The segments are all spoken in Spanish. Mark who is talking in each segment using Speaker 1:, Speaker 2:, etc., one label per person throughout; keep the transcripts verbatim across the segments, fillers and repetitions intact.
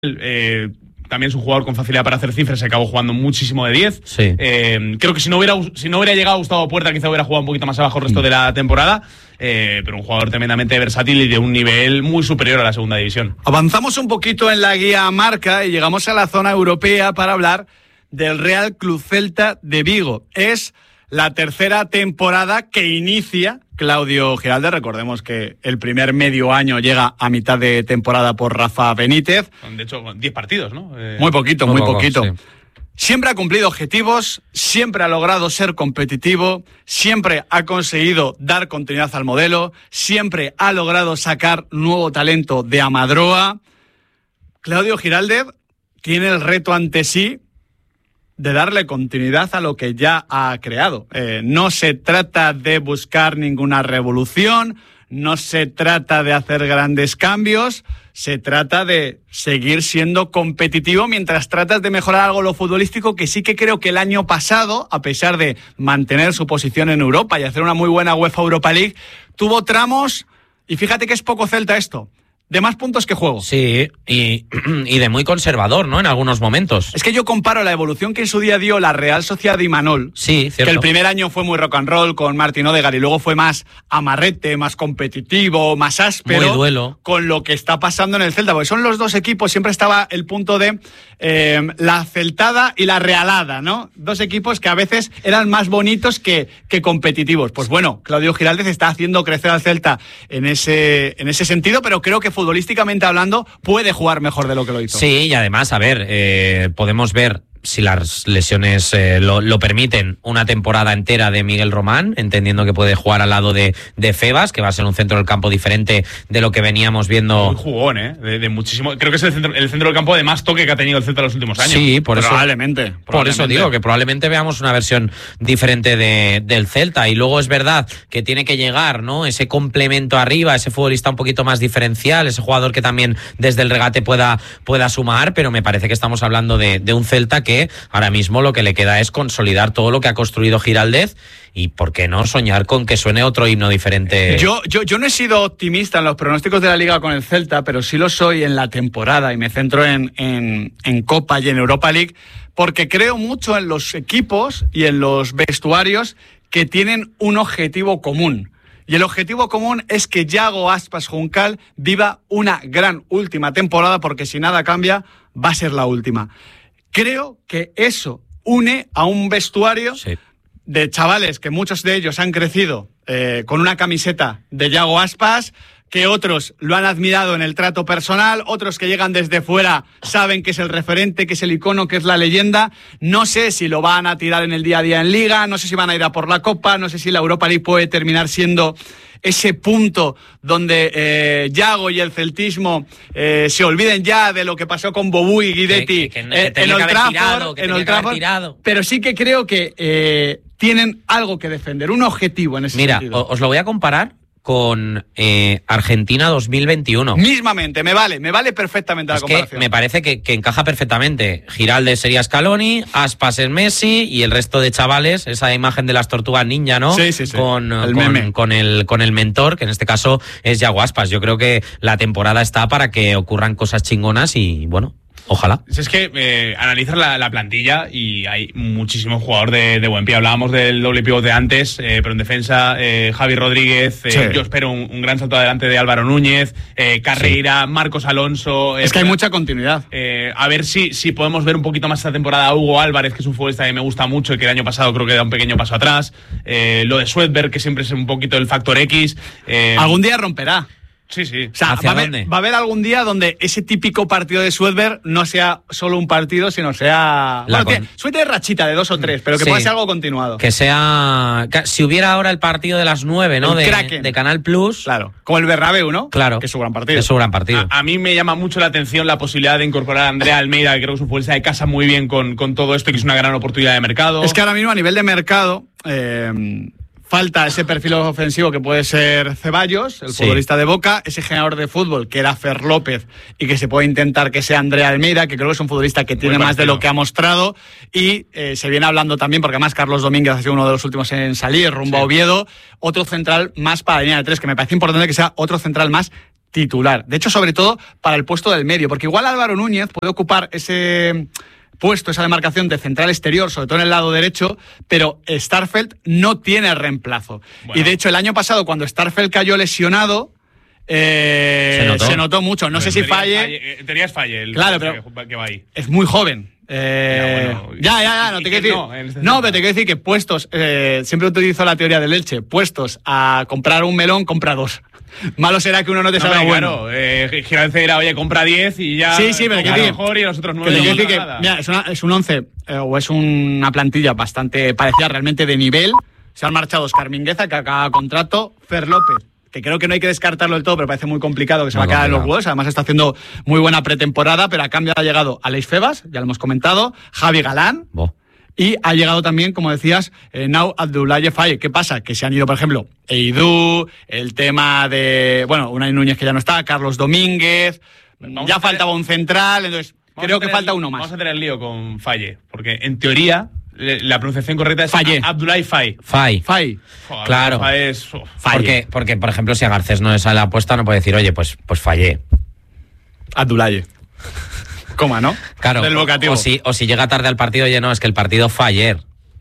Speaker 1: Eh, también es un jugador con facilidad para hacer cifras, se acabó jugando muchísimo de diez.
Speaker 2: Sí.
Speaker 1: Eh, creo que si no hubiera si no hubiera llegado Gustavo Puerta, quizá hubiera jugado un poquito más abajo el resto mm. de la temporada. Eh, pero un jugador tremendamente versátil y de un nivel muy superior a la segunda división.
Speaker 3: Avanzamos un poquito en la guía Marca y llegamos a la zona europea para hablar del Real Club Celta de Vigo. Es la tercera temporada que inicia Claudio Giraldez. Recordemos que el primer medio año llega a mitad de temporada por Rafa Benítez.
Speaker 1: De hecho, diez partidos, ¿no? Eh...
Speaker 3: Muy poquito, muy, muy poco, poquito. Sí. Siempre ha cumplido objetivos, siempre ha logrado ser competitivo, siempre ha conseguido dar continuidad al modelo, siempre ha logrado sacar nuevo talento de Amadroa. Claudio Giraldez tiene el reto ante sí de darle continuidad a lo que ya ha creado. Eh, no se trata de buscar ninguna revolución, no se trata de hacer grandes cambios, se trata de seguir siendo competitivo mientras tratas de mejorar algo lo futbolístico, que sí que creo que el año pasado, a pesar de mantener su posición en Europa y hacer una muy buena UEFA Europa League, tuvo tramos, y fíjate que es poco Celta esto, de más puntos que juego.
Speaker 2: Sí, y, y de muy conservador, ¿no? En algunos momentos.
Speaker 3: Es que yo comparo la evolución que en su día dio la Real Sociedad de Imanol.
Speaker 2: Sí, cierto.
Speaker 3: Que el primer año fue muy rock and roll con Martín Odegaard y luego fue más amarrete, más competitivo, más áspero.
Speaker 2: Muy duelo.
Speaker 3: Con lo que está pasando en el Celta, porque son los dos equipos, siempre estaba el punto de eh, la celtada y la realada, ¿no? Dos equipos que a veces eran más bonitos que, que competitivos. Pues bueno, Claudio Giraldez está haciendo crecer al Celta en ese, en ese sentido, pero creo que futbolísticamente hablando puede jugar mejor de lo que lo hizo.
Speaker 2: Sí, y además, a ver, eh, podemos ver, si las lesiones eh, lo, lo permiten, una temporada entera de Miguel Román, entendiendo que puede jugar al lado de, de Febas, que va a ser un centro del campo diferente de lo que veníamos viendo.
Speaker 1: Muy jugón, ¿eh? De, de muchísimo. Creo que es el centro, el centro del campo de más toque que ha tenido el Celta en los últimos años.
Speaker 2: Sí, por eso.
Speaker 3: Probablemente. probablemente.
Speaker 2: Por eso digo que probablemente veamos una versión diferente de, del Celta. Y luego es verdad que tiene que llegar, ¿no? Ese complemento arriba, ese futbolista un poquito más diferencial, ese jugador que también desde el regate pueda, pueda sumar, pero me parece que estamos hablando de, de un Celta que que ahora mismo lo que le queda es consolidar todo lo que ha construido Giraldez y por qué no soñar con que suene otro himno diferente.
Speaker 3: Yo, yo, yo no he sido optimista en los pronósticos de la Liga con el Celta, pero sí lo soy en la temporada y me centro en, en, en Copa y en Europa League, porque creo mucho en los equipos y en los vestuarios que tienen un objetivo común. Y el objetivo común es que Yago Aspas Juncal viva una gran última temporada, porque si nada cambia, va a ser la última. Creo que eso une a un vestuario sí. de chavales que muchos de ellos han crecido eh, con una camiseta de Yago Aspas, que otros lo han admirado en el trato personal, otros que llegan desde fuera saben que es el referente, que es el icono, que es la leyenda. No sé si lo van a tirar en el día a día en Liga, no sé si van a ir a por la Copa, no sé si la Europa League puede terminar siendo ese punto donde eh, Yago y el celtismo eh, se olviden ya de lo que pasó con Bobú y Guidetti
Speaker 2: que, que, que, que en Old Trafford, en Old Trafford,
Speaker 3: pero sí que creo que eh, tienen algo que defender, un objetivo en ese
Speaker 2: Mira,
Speaker 3: sentido.
Speaker 2: Mira, os lo voy a comparar con eh, Argentina dos mil veintiuno.
Speaker 3: Mismamente, me vale, me vale perfectamente
Speaker 2: es
Speaker 3: la comparación.
Speaker 2: Que me parece que, que encaja perfectamente. Giraldez sería Scaloni, Aspas es Messi y el resto de chavales, esa imagen de las tortugas ninja, ¿no?
Speaker 3: Sí, sí, sí.
Speaker 2: Con
Speaker 3: el,
Speaker 2: con,
Speaker 3: meme.
Speaker 2: con, el, con el mentor, que en este caso es Yago Aspas. Yo creo que la temporada está para que ocurran cosas chingonas y, bueno, ojalá.
Speaker 1: Es que eh, analizas la, la plantilla y hay muchísimo jugador de, de buen pie. Hablábamos del doble pivote antes, eh, pero en defensa eh, Javi Rodríguez, eh, sí. yo espero un, un gran salto adelante de Álvaro Núñez, eh, Carreira, sí. Marcos Alonso.
Speaker 3: Eh, es que hay mucha continuidad.
Speaker 1: Eh, a ver si, si podemos ver un poquito más esta temporada a Hugo Álvarez, que es un futbolista que me gusta mucho y que el año pasado creo que da un pequeño paso atrás. Eh, lo de Swedberg, que siempre es un poquito el factor X. Eh,
Speaker 3: Algún día romperá.
Speaker 1: Sí, sí.
Speaker 3: O sea, va a, haber, va a haber algún día donde ese típico partido de Swedberg no sea solo un partido, sino sea... La bueno, con... Swedberg es rachita de dos o tres, pero que sí. pueda ser algo continuado.
Speaker 2: Que sea... Si hubiera ahora el partido de las nueve, ¿no? De, de Canal Plus.
Speaker 3: Claro. Como el Bernabéu, ¿no?
Speaker 2: Claro.
Speaker 3: Que es su gran partido.
Speaker 2: Es su gran partido.
Speaker 1: A, a mí me llama mucho la atención la posibilidad de incorporar a Andrea Almeida, que creo que es un futbolista que casa muy bien con, con todo esto y que es una gran oportunidad de mercado.
Speaker 3: Es que ahora mismo a nivel de mercado... Eh, falta ese perfil ofensivo que puede ser Ceballos, el sí. futbolista de Boca, ese generador de fútbol que era Fer López y que se puede intentar que sea Andrea Almeida, que creo que es un futbolista que tiene más de lo que ha mostrado, y eh, se viene hablando también, porque además Carlos Domínguez ha sido uno de los últimos en salir, rumbo sí. a Oviedo, otro central más para la línea de tres, que me parece importante que sea otro central más titular. De hecho, sobre todo para el puesto del medio, porque igual Álvaro Núñez puede ocupar ese puesto, esa demarcación de central exterior, sobre todo en el lado derecho, pero Starfelt no tiene reemplazo. Bueno. Y de hecho, el año pasado, cuando Starfelt cayó lesionado, eh, se, notó. se notó mucho. No bueno, sé si falle.
Speaker 1: falle. Tenías falle. El
Speaker 3: claro, pero
Speaker 1: que, que va ahí.
Speaker 3: Es muy joven. Eh, ya, bueno, ya, ya, ya, no te quiero decir. No, este no pero te quiero decir que puestos, eh, siempre utilizo la teoría del Elche, puestos a comprar un melón, compra dos. Malo será que uno no te no, salga bueno.
Speaker 1: Claro, eh, Giraldez dirá, oye, compra diez y ya.
Speaker 3: Sí, sí, pero que
Speaker 1: claro, mejor y los otros nueve.
Speaker 3: Que, que, que, mira, es, una, es un once eh, o es una plantilla bastante parecida realmente de nivel. Se han marchado Óscar Mingueza, que acaba contrato, Fer López, que creo que no hay que descartarlo del todo, pero parece muy complicado que se muy va a quedar en los huevos. Además está haciendo muy buena pretemporada, pero a cambio ha llegado Aleix Febas, ya lo hemos comentado, Javi Galán. Bo. Y ha llegado también, como decías, eh, Now Abdoulaye Faye. ¿Qué pasa? Que se han ido, por ejemplo, Eidú, el tema de, bueno, Unai Núñez que ya no está, Carlos Domínguez, vamos ya faltaba un central, entonces creo que falta uno más.
Speaker 1: Vamos a tener el lío con Faye, porque en teoría la pronunciación correcta es
Speaker 3: Faye.
Speaker 1: Abdoulaye Faye.
Speaker 2: Faye.
Speaker 3: Faye.
Speaker 2: Joder, claro.
Speaker 1: Faye es, oh,
Speaker 2: Faye. Porque, porque, por ejemplo, si a Garcés no le sale la apuesta, no puede decir, oye, pues, pues Faye.
Speaker 3: Abdoulaye. Coma, ¿no?
Speaker 2: Claro.
Speaker 3: Del vocativo.
Speaker 2: O si, o si llega tarde al partido, oye, no, es que el partido fue ayer.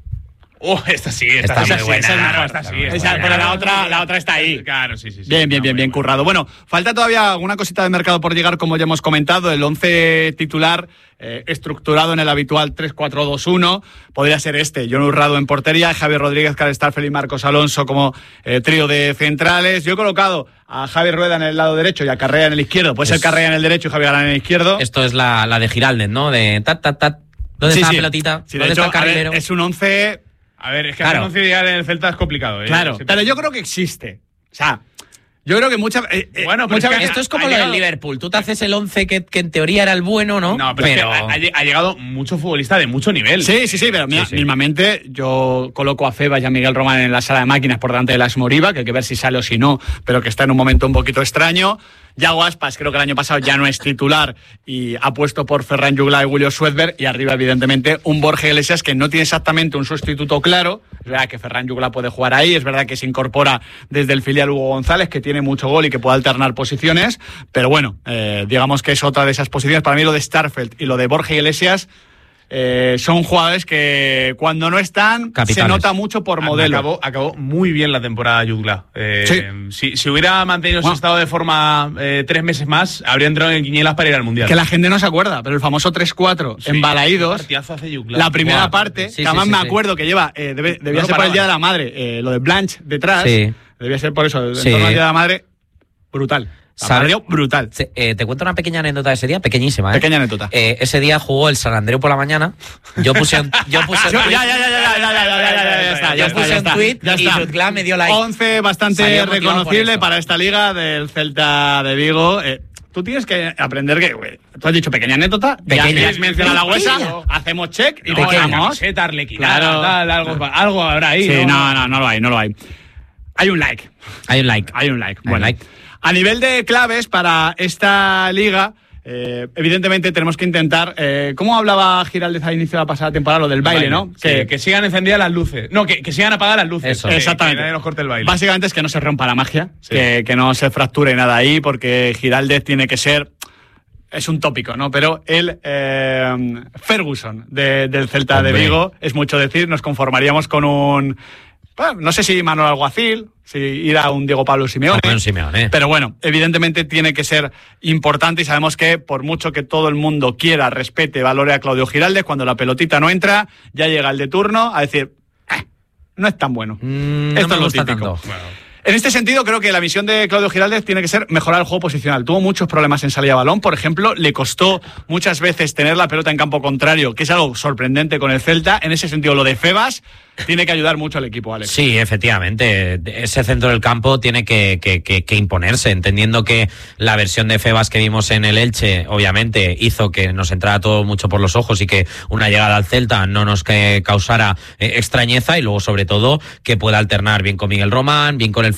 Speaker 1: Oh, esta sí, esta,
Speaker 2: esta
Speaker 1: sí,
Speaker 2: muy buena.
Speaker 1: Esa, claro, esta sí, esta
Speaker 3: esa,
Speaker 1: sí,
Speaker 3: pero la otra, la otra está ahí.
Speaker 1: Claro, sí, sí. sí
Speaker 3: bien, bien, bien, bien currado. Bueno, falta todavía alguna cosita de mercado por llegar, como ya hemos comentado. El once titular eh, estructurado en el habitual tres cuatro dos uno. Podría ser este: Jon Urrado en portería, Javier Rodríguez, Karl Starfelt y Marcos Alonso como eh, trío de centrales. Yo he colocado a Javi Rueda en el lado derecho y a Carrea en el izquierdo. Puede es... ser Carrea en el derecho y Javi Galán en el izquierdo.
Speaker 2: Esto es la, la de Giraldez, ¿no? De tat, tat, tat. ¿Dónde
Speaker 3: sí,
Speaker 2: está
Speaker 3: sí.
Speaker 2: la pelotita?
Speaker 3: Sí,
Speaker 2: ¿Dónde
Speaker 3: hecho,
Speaker 2: está el carrilero?
Speaker 3: Ver, es un once...
Speaker 1: A ver, es que
Speaker 2: claro.
Speaker 1: hacer once ideal en el Celta es complicado. ¿eh?
Speaker 3: Claro, sí, pero yo creo que existe. O sea, yo creo que muchas eh,
Speaker 1: bueno,
Speaker 3: mucha
Speaker 1: es que
Speaker 3: veces...
Speaker 2: Esto es como lo del Liverpool. Tú te haces el once que, que en teoría era el bueno, ¿no?
Speaker 1: No, pero, pero... Es que ha, ha llegado mucho futbolista de mucho nivel.
Speaker 3: Sí, sí, sí, pero mira, sí, sí. mismamente yo coloco a Febas y a Miguel Román en la sala de máquinas por delante de Las Moriba, que hay que ver si sale o si no, pero que está en un momento un poquito extraño. Yago Aspas, creo que el año pasado ya no es titular y ha puesto por Ferran Jugla y William Schwedberg, y arriba, evidentemente, un Borja Iglesias que no tiene exactamente un sustituto claro. Es verdad que Ferran Jugla puede jugar ahí, es verdad que se incorpora desde el filial Hugo González, que tiene mucho gol y que puede alternar posiciones, pero bueno, eh, digamos que es otra de esas posiciones. Para mí lo de Starfelt y lo de Borja Iglesias Eh, son jugadores que cuando no están Capitales. Se nota mucho por modelo.
Speaker 1: Acabó, acabó muy bien la temporada Jugla. Eh, sí. si, si hubiera mantenido bueno. su estado de forma eh, tres meses más, habría entrado en quinielas para ir al Mundial.
Speaker 3: Que la gente no se acuerda, pero el famoso tres cuatro sí, en Balaídos, la primera wow. parte, sí, que además sí, sí, me acuerdo sí. que lleva, eh, debe, debía no ser por el Día de la Madre, eh, lo de Blanche detrás, sí. debía ser por eso, sí. en torno al Día de la Madre, brutal. Salió brutal.
Speaker 2: Eh, te cuento una pequeña anécdota de ese día, pequeñísima. ¿eh?
Speaker 3: Pequeña anécdota.
Speaker 2: Eh, ese día jugó el San Andreu por la mañana. Yo puse un, yo puse un
Speaker 3: tweet. Ya, ya, ya, ya, ya, ya, ya, ya, ya, ya está.
Speaker 2: Yo puse un tweet y Jutgla me dio like.
Speaker 3: once bastante reconocible para esta liga del Celta de Vigo. Eh, tú tienes que aprender que, güey, tú has dicho pequeña anécdota, pequeña. Ya has mencionado la huesa, hacemos check y
Speaker 1: no,
Speaker 3: vamos.
Speaker 1: Claro, tal, algo, algo habrá ahí.
Speaker 3: Sí, no, no, no lo hay, no lo hay. Hay un like.
Speaker 2: Hay un like.
Speaker 3: Hay un like.
Speaker 2: Bueno, like.
Speaker 3: A nivel de claves para esta liga, eh, evidentemente tenemos que intentar, eh, ¿cómo hablaba Giraldez al inicio de la pasada temporada? Lo del baile, baile ¿no?
Speaker 1: Sí, que, que sigan encendidas las luces. No, que, que sigan apagadas las luces.
Speaker 2: Eso.
Speaker 1: Que,
Speaker 3: exactamente.
Speaker 1: Que nadie nos corte el baile.
Speaker 3: Básicamente es que no se rompa la magia,
Speaker 1: sí.
Speaker 3: que, que no se fracture nada ahí, porque Giraldez tiene que ser... Es un tópico, ¿no? Pero el eh, Ferguson de, del Celta Hombre. de Vigo, es mucho decir, nos conformaríamos con un... Bueno, no sé si Manuel Alguacil, si ir a un Diego Pablo Simeone,
Speaker 2: no, Simeone.
Speaker 3: Pero bueno, evidentemente tiene que ser importante y sabemos que por mucho que todo el mundo quiera, respete, valore a Claudio Giraldez, cuando la pelotita no entra, ya llega el de turno a decir, eh, no es tan bueno.
Speaker 2: Mm,
Speaker 3: Esto
Speaker 2: no
Speaker 3: es lo típico. Bueno. En este sentido, creo que la misión de Claudio Giraldez tiene que ser mejorar el juego posicional. Tuvo muchos problemas en salida de balón, por ejemplo, le costó muchas veces tener la pelota en campo contrario, que es algo sorprendente con el Celta. En ese sentido, lo de Febas tiene que ayudar mucho al equipo, Alex.
Speaker 2: Sí, efectivamente. Ese centro del campo tiene que, que, que, que imponerse, entendiendo que la versión de Febas que vimos en el Elche, obviamente, hizo que nos entrara todo mucho por los ojos y que una llegada al Celta no nos que causara eh, extrañeza, y luego, sobre todo, que pueda alternar bien con Miguel Román, bien con el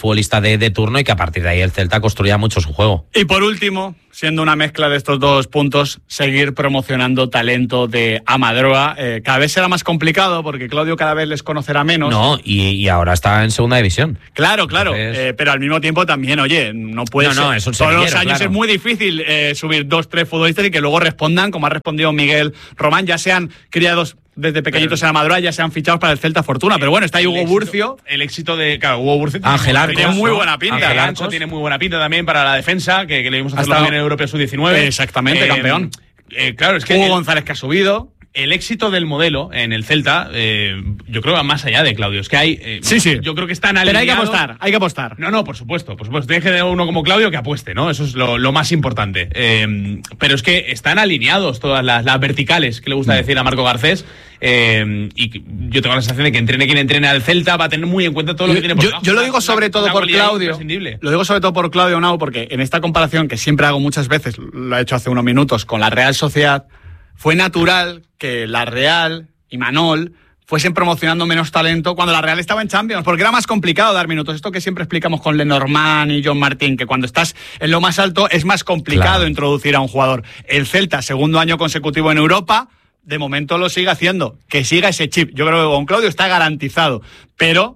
Speaker 2: futbolista de, de turno y que a partir de ahí el Celta construía mucho su juego.
Speaker 3: Y por último, siendo una mezcla de estos dos puntos, seguir promocionando talento de Amadroa. Eh, cada vez será más complicado porque Claudio cada vez les conocerá menos.
Speaker 2: No, y, y ahora está en segunda división.
Speaker 3: Claro, claro,
Speaker 2: Entonces...
Speaker 3: eh, pero al mismo tiempo también, oye, no puede
Speaker 2: no,
Speaker 3: ser.
Speaker 2: No, es un
Speaker 3: Todos los años
Speaker 2: claro.
Speaker 3: es muy difícil eh, subir dos, tres futbolistas y que luego respondan, como ha respondido Miguel Román, ya sean criados desde pequeñitos pero, en Amadroa, ya sean fichados para el Celta Fortuna. Pero bueno, está ahí Hugo
Speaker 1: éxito,
Speaker 3: Burcio.
Speaker 1: El éxito de, claro, Hugo Burcio
Speaker 2: Ángel Arcos,
Speaker 1: tiene muy
Speaker 3: ¿no?
Speaker 1: buena pinta.
Speaker 3: Ángel
Speaker 1: Arcos tiene muy buena pinta también para la defensa, que, que le vimos hacerlo también en el Europeo sub diecinueve.
Speaker 3: Exactamente,
Speaker 1: eh,
Speaker 3: campeón.
Speaker 1: Eh, claro, es que
Speaker 3: Hugo
Speaker 1: el,
Speaker 3: González que ha subido.
Speaker 1: El éxito del modelo en el Celta, eh, yo creo que va más allá de Claudio. Es que hay. Eh,
Speaker 3: sí, sí.
Speaker 1: Yo creo que están alineados.
Speaker 3: Pero hay que apostar, hay que apostar.
Speaker 1: No, no, por supuesto, por supuesto. Tiene que tener uno como Claudio que apueste, ¿no? Eso es lo, lo más importante. Eh, pero es que están alineados todas las, las verticales que le gusta decir a Marco Garcés. Eh, y yo tengo la sensación de que entrene quien entrene al Celta va a tener muy en cuenta todo lo que tiene por
Speaker 3: yo, yo lo digo sobre todo por Claudio. Lo digo sobre todo por Claudio Nau, porque en esta comparación que siempre hago muchas veces, lo he hecho hace unos minutos, con la Real Sociedad, fue natural que la Real y Manol fuesen promocionando menos talento cuando la Real estaba en Champions, porque era más complicado dar minutos. Esto que siempre explicamos con Lenormand y John Martín, que cuando estás en lo más alto es más complicado claro. introducir a un jugador. El Celta, segundo año consecutivo en Europa, de momento lo sigue haciendo. Que siga ese chip. Yo creo que con Claudio está garantizado, pero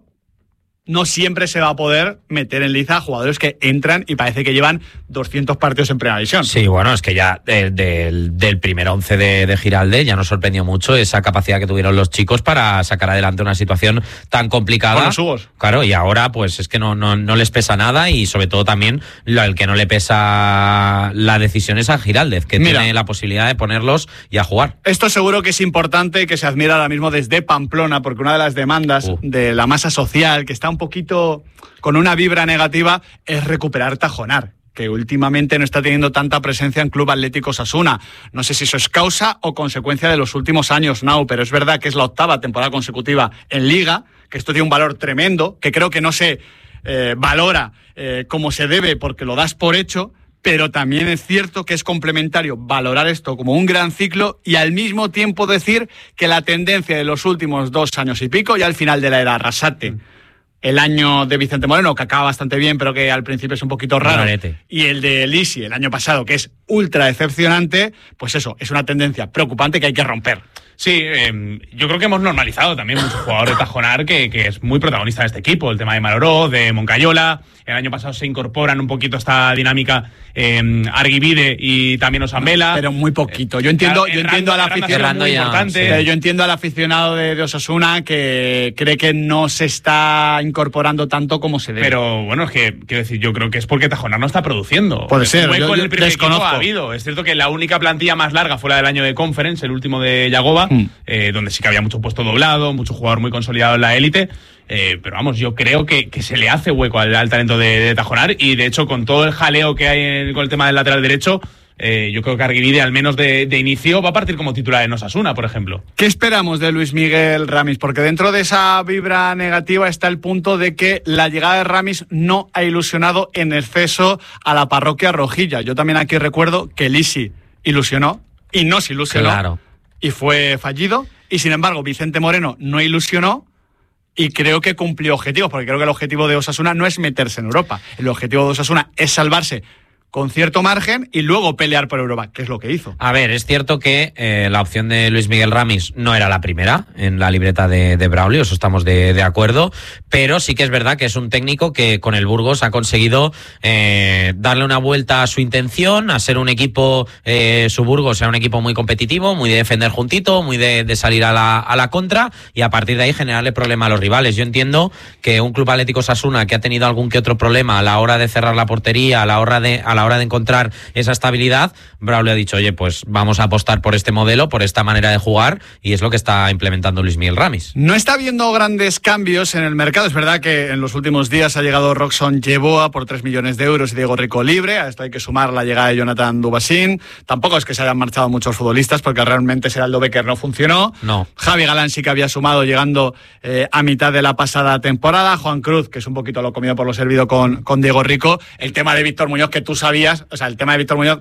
Speaker 3: no siempre se va a poder meter en liza a jugadores que entran y parece que llevan doscientos partidos en primera división.
Speaker 2: Sí, bueno, es que ya de, de, del primer once de, de Giralde ya nos sorprendió mucho esa capacidad que tuvieron los chicos para sacar adelante una situación tan complicada.
Speaker 3: Con los Hugos.
Speaker 2: Claro, y ahora pues es que no, no, no les pesa nada y sobre todo también lo, el que no le pesa la decisión es a Giraldez, que Mira, tiene la posibilidad de ponerlos y a jugar.
Speaker 3: Esto seguro que es importante y que se admira ahora mismo desde Pamplona, porque una de las demandas uh. de la masa social que está un poquito con una vibra negativa es recuperar Tajonar, que últimamente no está teniendo tanta presencia en Club Atlético Osasuna. No sé si eso es causa o consecuencia de los últimos años, Nau, pero es verdad que es la octava temporada consecutiva en Liga, que esto tiene un valor tremendo, que creo que no se eh, valora eh, como se debe porque lo das por hecho, pero también es cierto que es complementario valorar esto como un gran ciclo y al mismo tiempo decir que la tendencia de los últimos dos años y pico, ya al final de la era Arrasate, mm. el año de Vicente Moreno, que acaba bastante bien, pero que al principio es un poquito raro, Clarete. Y el de Lisi, el año pasado, que es ultra decepcionante, pues eso, es una tendencia preocupante que hay que romper.
Speaker 1: Sí, eh, yo creo que hemos normalizado también mucho jugador de Tajonar que, que es muy protagonista de este equipo, el tema de Maloró, de Moncayola. El año pasado se incorporan un poquito a esta dinámica eh, Arguivide y también Osambela.
Speaker 3: Pero muy poquito. Yo entiendo, yo entiendo al aficionado.
Speaker 2: Sí.
Speaker 3: Yo entiendo al aficionado de, de Osasuna que cree que no se está incorporando tanto como se debe.
Speaker 1: Pero bueno, es que quiero decir, yo creo que es porque Tajonar no está produciendo.
Speaker 3: Puede ser.
Speaker 1: Yo,
Speaker 3: yo
Speaker 1: el primer
Speaker 3: desconozco.
Speaker 1: Ha habido. Es cierto que la única plantilla más larga fue la del año de Conference, el último de Yagoba, mm. eh, donde sí que había mucho puesto doblado, mucho jugador muy consolidado en la élite. Eh, pero vamos, yo creo que, que se le hace hueco al, al talento de, de Tajonar y de hecho con todo el jaleo que hay en, con el tema del lateral derecho, eh, yo creo que Arguivide al menos de, de inicio va a partir como titular en Osasuna, por ejemplo.
Speaker 3: ¿Qué esperamos de Luis Miguel Ramis? Porque dentro de esa vibra negativa está el punto de que la llegada de Ramis no ha ilusionado en exceso a la parroquia rojilla. Yo también aquí recuerdo que Lisi ilusionó y no se ilusionó
Speaker 2: claro.
Speaker 3: y fue fallido, y sin embargo Vicente Moreno no ilusionó y creo que cumplió objetivos, porque creo que el objetivo de Osasuna no es meterse en Europa. El objetivo de Osasuna es salvarse con cierto margen y luego pelear por Europa, que es lo que hizo.
Speaker 2: A ver, es cierto que eh, la opción de Luis Miguel Ramis no era la primera en la libreta de, de Braulio, eso estamos de, de acuerdo, pero sí que es verdad que es un técnico que con el Burgos ha conseguido eh, darle una vuelta a su intención, a ser un equipo, eh, su Burgos era un equipo muy competitivo, muy de defender juntito, muy de, de salir a la, a la contra y a partir de ahí generarle problema a los rivales. Yo entiendo que un Club Atlético Osasuna que ha tenido algún que otro problema a la hora de cerrar la portería, a la hora de, a la hora de encontrar esa estabilidad, Braulio ha dicho, oye, pues vamos a apostar por este modelo, por esta manera de jugar, y es lo que está implementando Luis Miguel Ramis.
Speaker 3: No está habiendo grandes cambios en el mercado. Es verdad que en los últimos días ha llegado Roxon Yeboah por tres millones de euros y Diego Rico libre. A esto hay que sumar la llegada de Jonathan Dubasín. Tampoco es que se hayan marchado muchos futbolistas, porque realmente Seraldo Becker no funcionó.
Speaker 2: No.
Speaker 3: Javi Galán sí que había sumado llegando eh, a mitad de la pasada temporada. Juan Cruz, que es un poquito lo comido por lo servido con, con Diego Rico. El tema de Víctor Muñoz, que tú sabías, o sea, el tema de Víctor Muñoz,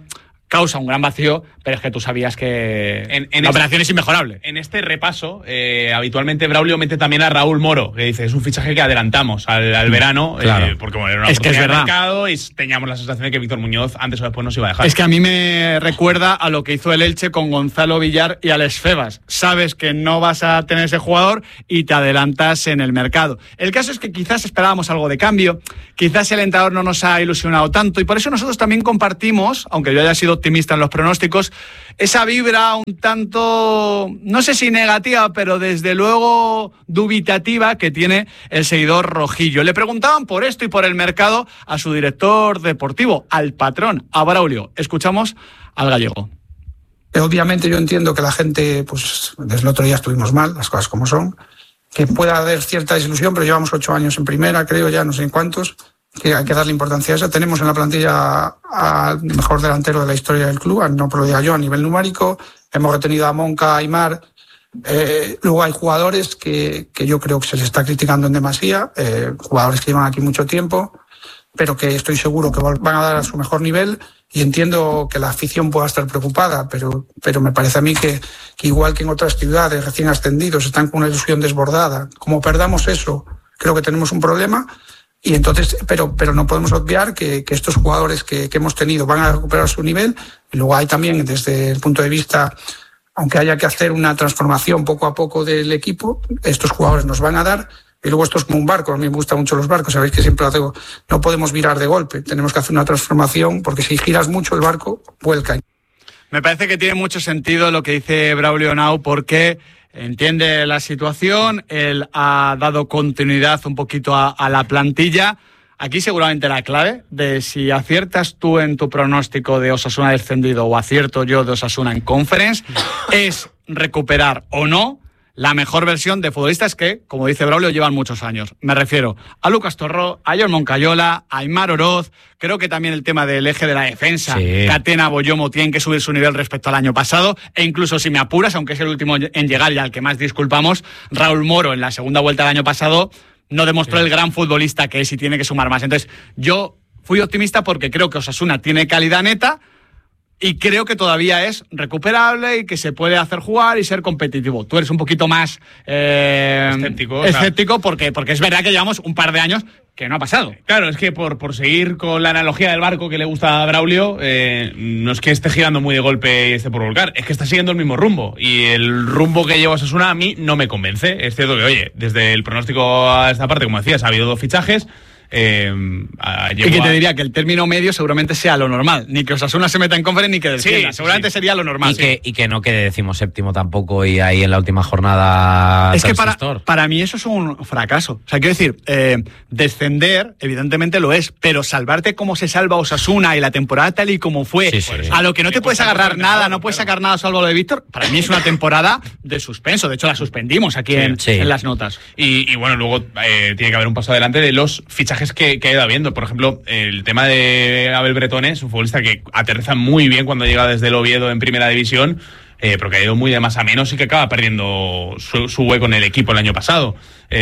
Speaker 3: causa un gran vacío, pero es que tú sabías que
Speaker 1: en, en
Speaker 3: la
Speaker 1: este,
Speaker 3: operación es inmejorable.
Speaker 1: En este repaso, eh, habitualmente Braulio mete también a Raúl Moro, que dice, es un fichaje que adelantamos al, al verano,
Speaker 2: claro.
Speaker 1: eh, porque bueno, era una
Speaker 3: es que es
Speaker 1: oportunidad de
Speaker 3: verdad.
Speaker 1: mercado y teníamos la sensación de que Víctor Muñoz antes o después nos iba a dejar.
Speaker 3: Es que a mí me recuerda a lo que hizo el Elche con Gonzalo Villar y Alex Febas. Sabes que no vas a tener ese jugador y te adelantas en el mercado. El caso es que quizás esperábamos algo de cambio, quizás el entrenador no nos ha ilusionado tanto y por eso nosotros también compartimos, aunque yo haya sido optimista en los pronósticos, esa vibra un tanto, no sé si negativa, pero desde luego dubitativa que tiene el seguidor rojillo. Le preguntaban por esto y por el mercado a su director deportivo, al patrón, a Braulio. Escuchamos al gallego.
Speaker 4: Obviamente yo entiendo que la gente, pues desde el otro día estuvimos mal, las cosas como son, que pueda haber cierta desilusión, pero llevamos ocho años en primera, creo ya, no sé en cuántos, que hay que darle importancia a eso. Tenemos en la plantilla al mejor delantero de la historia del club, no lo diga yo, a nivel numérico. Hemos retenido a Monca, a Aimar. Eh, luego hay jugadores que, que yo creo que se les está criticando en demasía, eh, jugadores que llevan aquí mucho tiempo, pero que estoy seguro que van a dar a su mejor nivel. Y entiendo que la afición pueda estar preocupada, pero, pero me parece a mí que, que igual que en otras ciudades recién ascendidos están con una ilusión desbordada, como perdamos eso, creo que tenemos un problema. Y entonces, pero, pero no podemos obviar que, que estos jugadores que, que hemos tenido van a recuperar su nivel. Y luego hay también, desde el punto de vista, aunque haya que hacer una transformación poco a poco del equipo, estos jugadores nos van a dar. Y luego esto es como un barco, a mí me gustan mucho los barcos, sabéis que siempre lo digo, no podemos virar de golpe, tenemos que hacer una transformación, porque si giras mucho el barco, vuelca.
Speaker 3: Me parece que tiene mucho sentido lo que dice Braulio Nau, porque entiende la situación, él ha dado continuidad un poquito a, a la plantilla. Aquí seguramente la clave de si aciertas tú en tu pronóstico de Osasuna descendido o acierto yo de Osasuna en Conference, es recuperar o no la mejor versión de futbolistas que, como dice Braulio, llevan muchos años. Me refiero a Lucas Torró, a John Moncayola, a Aimar Oroz. Creo que también el tema del eje de la defensa,
Speaker 2: sí.
Speaker 3: Catena, Boyomo, tienen que subir su nivel respecto al año pasado. E incluso si me apuras, aunque es el último en llegar y al que más disculpamos, Raúl Moro en la segunda vuelta del año pasado no demostró sí. el gran futbolista que es y tiene que sumar más. Entonces, yo fui optimista porque creo que Osasuna tiene calidad neta, y creo que todavía es recuperable y que se puede hacer jugar y ser competitivo. Tú eres un poquito más eh,
Speaker 1: escéptico,
Speaker 3: escéptico o sea, porque, porque es verdad que llevamos un par de años que no ha pasado.
Speaker 1: Claro, es que por, por seguir con la analogía del barco que le gusta a Braulio, eh, no es que esté girando muy de golpe y esté por volcar, es que está siguiendo el mismo rumbo. Y el rumbo que lleva Osasuna a mí no me convence. Es cierto que, oye, desde el pronóstico a esta parte, como decías, ha habido dos fichajes. Eh, a,
Speaker 3: y que te diría que el término medio seguramente sea lo normal, ni que Osasuna se meta en Conference ni que descienda, sí, seguramente sí. sería lo normal.
Speaker 2: Y, sí. que, y que no quede decimoséptimo tampoco y ahí en la última jornada.
Speaker 3: Es que para, para mí eso es un fracaso. O sea, quiero decir, eh, descender evidentemente lo es, pero salvarte como se salva Osasuna y la temporada tal y como fue, sí, sí. a lo que no te puedes agarrar nada, no puedes sacar nada salvo lo de Víctor, para mí es una temporada de suspenso. De hecho la suspendimos aquí sí, en, sí. en las notas.
Speaker 1: Y, y bueno, luego eh, tiene que haber un paso adelante de los fichajes Que, que ha ido habiendo. Por ejemplo, el tema de Abel Bretones, un futbolista que aterriza muy bien cuando llega desde el Oviedo en primera división, eh, pero que ha ido muy de más a menos y que acaba perdiendo su, su hueco en el equipo el año pasado.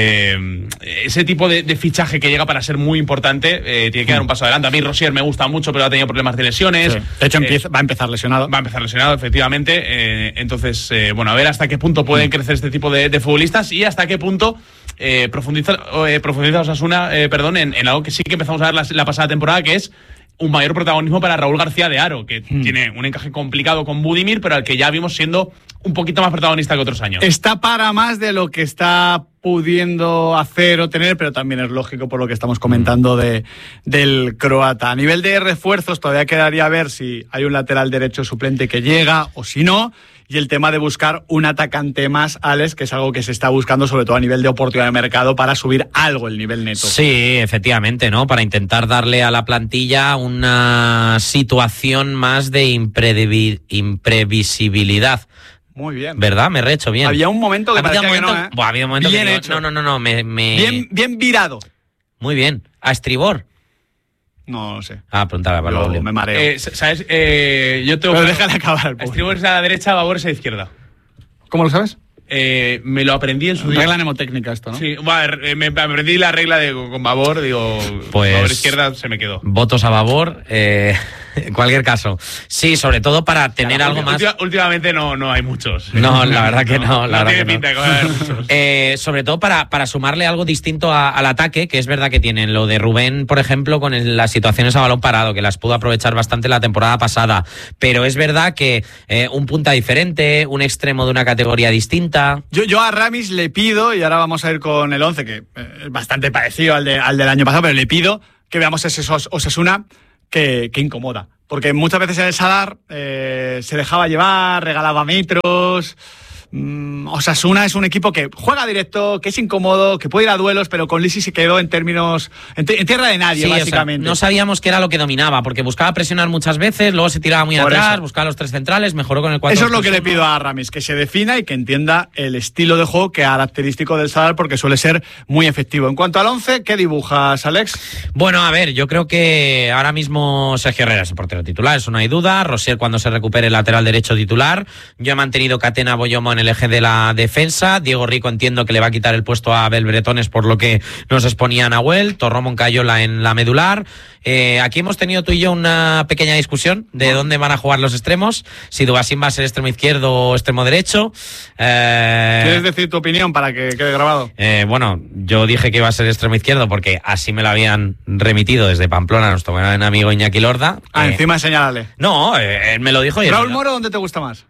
Speaker 1: Eh, ese tipo de, de fichaje que llega para ser muy importante eh, tiene que dar un paso adelante. A mí Rosier me gusta mucho, pero ha tenido problemas de lesiones.
Speaker 3: Sí. De hecho, empieza, eh, va a empezar lesionado.
Speaker 1: Va a empezar lesionado, efectivamente. Eh, entonces, eh, bueno, a ver hasta qué punto pueden crecer este tipo de, de futbolistas y hasta qué punto eh, profundiza, eh, profundiza Osasuna, eh, perdón, en, en algo que sí que empezamos a ver la, la pasada temporada, que es un mayor protagonismo para Raúl García de Haro, que hmm. tiene un encaje complicado con Budimir, pero al que ya vimos siendo un poquito más protagonista que otros años.
Speaker 3: Está para más de lo que está pudiendo hacer o tener, pero también es lógico por lo que estamos comentando de, del croata. A nivel de refuerzos todavía quedaría ver si hay un lateral derecho suplente que llega o si no, y el tema de buscar un atacante más, Alex, que es algo que se está buscando sobre todo a nivel de oportunidad de mercado para subir algo el nivel neto.
Speaker 2: Sí, efectivamente, ¿no? Para intentar darle a la plantilla una situación más de imprevi- imprevisibilidad.
Speaker 3: Muy bien.
Speaker 2: ¿Verdad? Me he rehecho bien.
Speaker 3: Había un momento que
Speaker 2: había un momento,
Speaker 3: que no, ¿eh?
Speaker 2: Buah, había un momento
Speaker 3: bien
Speaker 2: que
Speaker 3: hecho.
Speaker 2: No, no, no, no, me, me...
Speaker 3: Bien, bien virado.
Speaker 2: Muy bien. ¿A estribor?
Speaker 3: No, no sé.
Speaker 2: Ah, preguntaba para
Speaker 3: Yo me mareo.
Speaker 1: Eh, ¿Sabes? Eh, yo tengo...
Speaker 3: Pero déjale acabar.
Speaker 1: Estribor es a la derecha, babor es a la izquierda.
Speaker 3: ¿Cómo lo sabes?
Speaker 1: Eh, me lo aprendí en su día.
Speaker 3: Regla mnemotécnica esto, ¿no?
Speaker 1: Sí, bueno, me, me aprendí la regla de con babor, digo,
Speaker 2: pues,
Speaker 1: babor izquierda se me quedó.
Speaker 2: Votos a babor. Eh... En cualquier caso, sí, sobre todo para tener
Speaker 1: claro,
Speaker 2: algo más.
Speaker 1: Últimamente no, no hay muchos.
Speaker 2: No, la verdad que no. La
Speaker 1: no
Speaker 2: verdad
Speaker 1: tiene
Speaker 2: que
Speaker 1: pinta de
Speaker 2: no.
Speaker 1: que va a haber muchos.
Speaker 2: Eh, sobre todo para, para sumarle algo distinto a, al ataque, que es verdad que tienen lo de Rubén, por ejemplo, con el, las situaciones a balón parado, que las pudo aprovechar bastante la temporada pasada. Pero es verdad que eh, un punta diferente, un extremo de una categoría distinta.
Speaker 3: Yo, yo a Ramis le pido, y ahora vamos a ir con el once, que es bastante parecido al, de, al del año pasado, pero le pido que veamos ese Osasuna que, que incomoda. Porque muchas veces en el Sadar eh, se dejaba llevar, regalaba metros. Mm, Osasuna es un equipo que juega directo, que es incómodo, que puede ir a duelos, pero con Lisi se quedó en términos. En, en tierra de nadie,
Speaker 2: sí,
Speaker 3: básicamente.
Speaker 2: O sea, no sabíamos qué era lo que dominaba, porque buscaba presionar muchas veces, luego se tiraba muy
Speaker 3: Por
Speaker 2: atrás,
Speaker 3: eso.
Speaker 2: buscaba los tres centrales, mejoró con el cuatro.
Speaker 3: Eso es lo que le pido a Ramis, que se defina y que entienda el estilo de juego característico del Sadar, porque suele ser muy efectivo. En cuanto al once, ¿qué dibujas, Alex?
Speaker 2: Bueno, a ver, yo creo que ahora mismo Sergio Herrera es el portero titular, eso no hay duda. Rosier, cuando se recupere, el lateral derecho titular. Yo he mantenido Catena, Boyomo en el eje de la defensa. Diego Rico entiendo que le va a quitar el puesto a Abel Bretones, por lo que nos exponía Nahuel. Torró Moncayola en la medular. Eh, aquí hemos tenido tú y yo una pequeña discusión de dónde van a jugar los extremos, si Dubasín va a ser extremo izquierdo o extremo derecho. Eh,
Speaker 3: ¿Quieres decir tu opinión para que quede grabado?
Speaker 2: Eh, bueno, yo dije que iba a ser extremo izquierdo porque así me lo habían remitido desde Pamplona nuestro buen amigo Iñaki Lorda.
Speaker 3: Ah,
Speaker 2: eh,
Speaker 3: encima señálale.
Speaker 2: No, eh, él me lo dijo. Y
Speaker 3: Raúl
Speaker 2: él,
Speaker 3: Moro, ¿dónde te gusta más?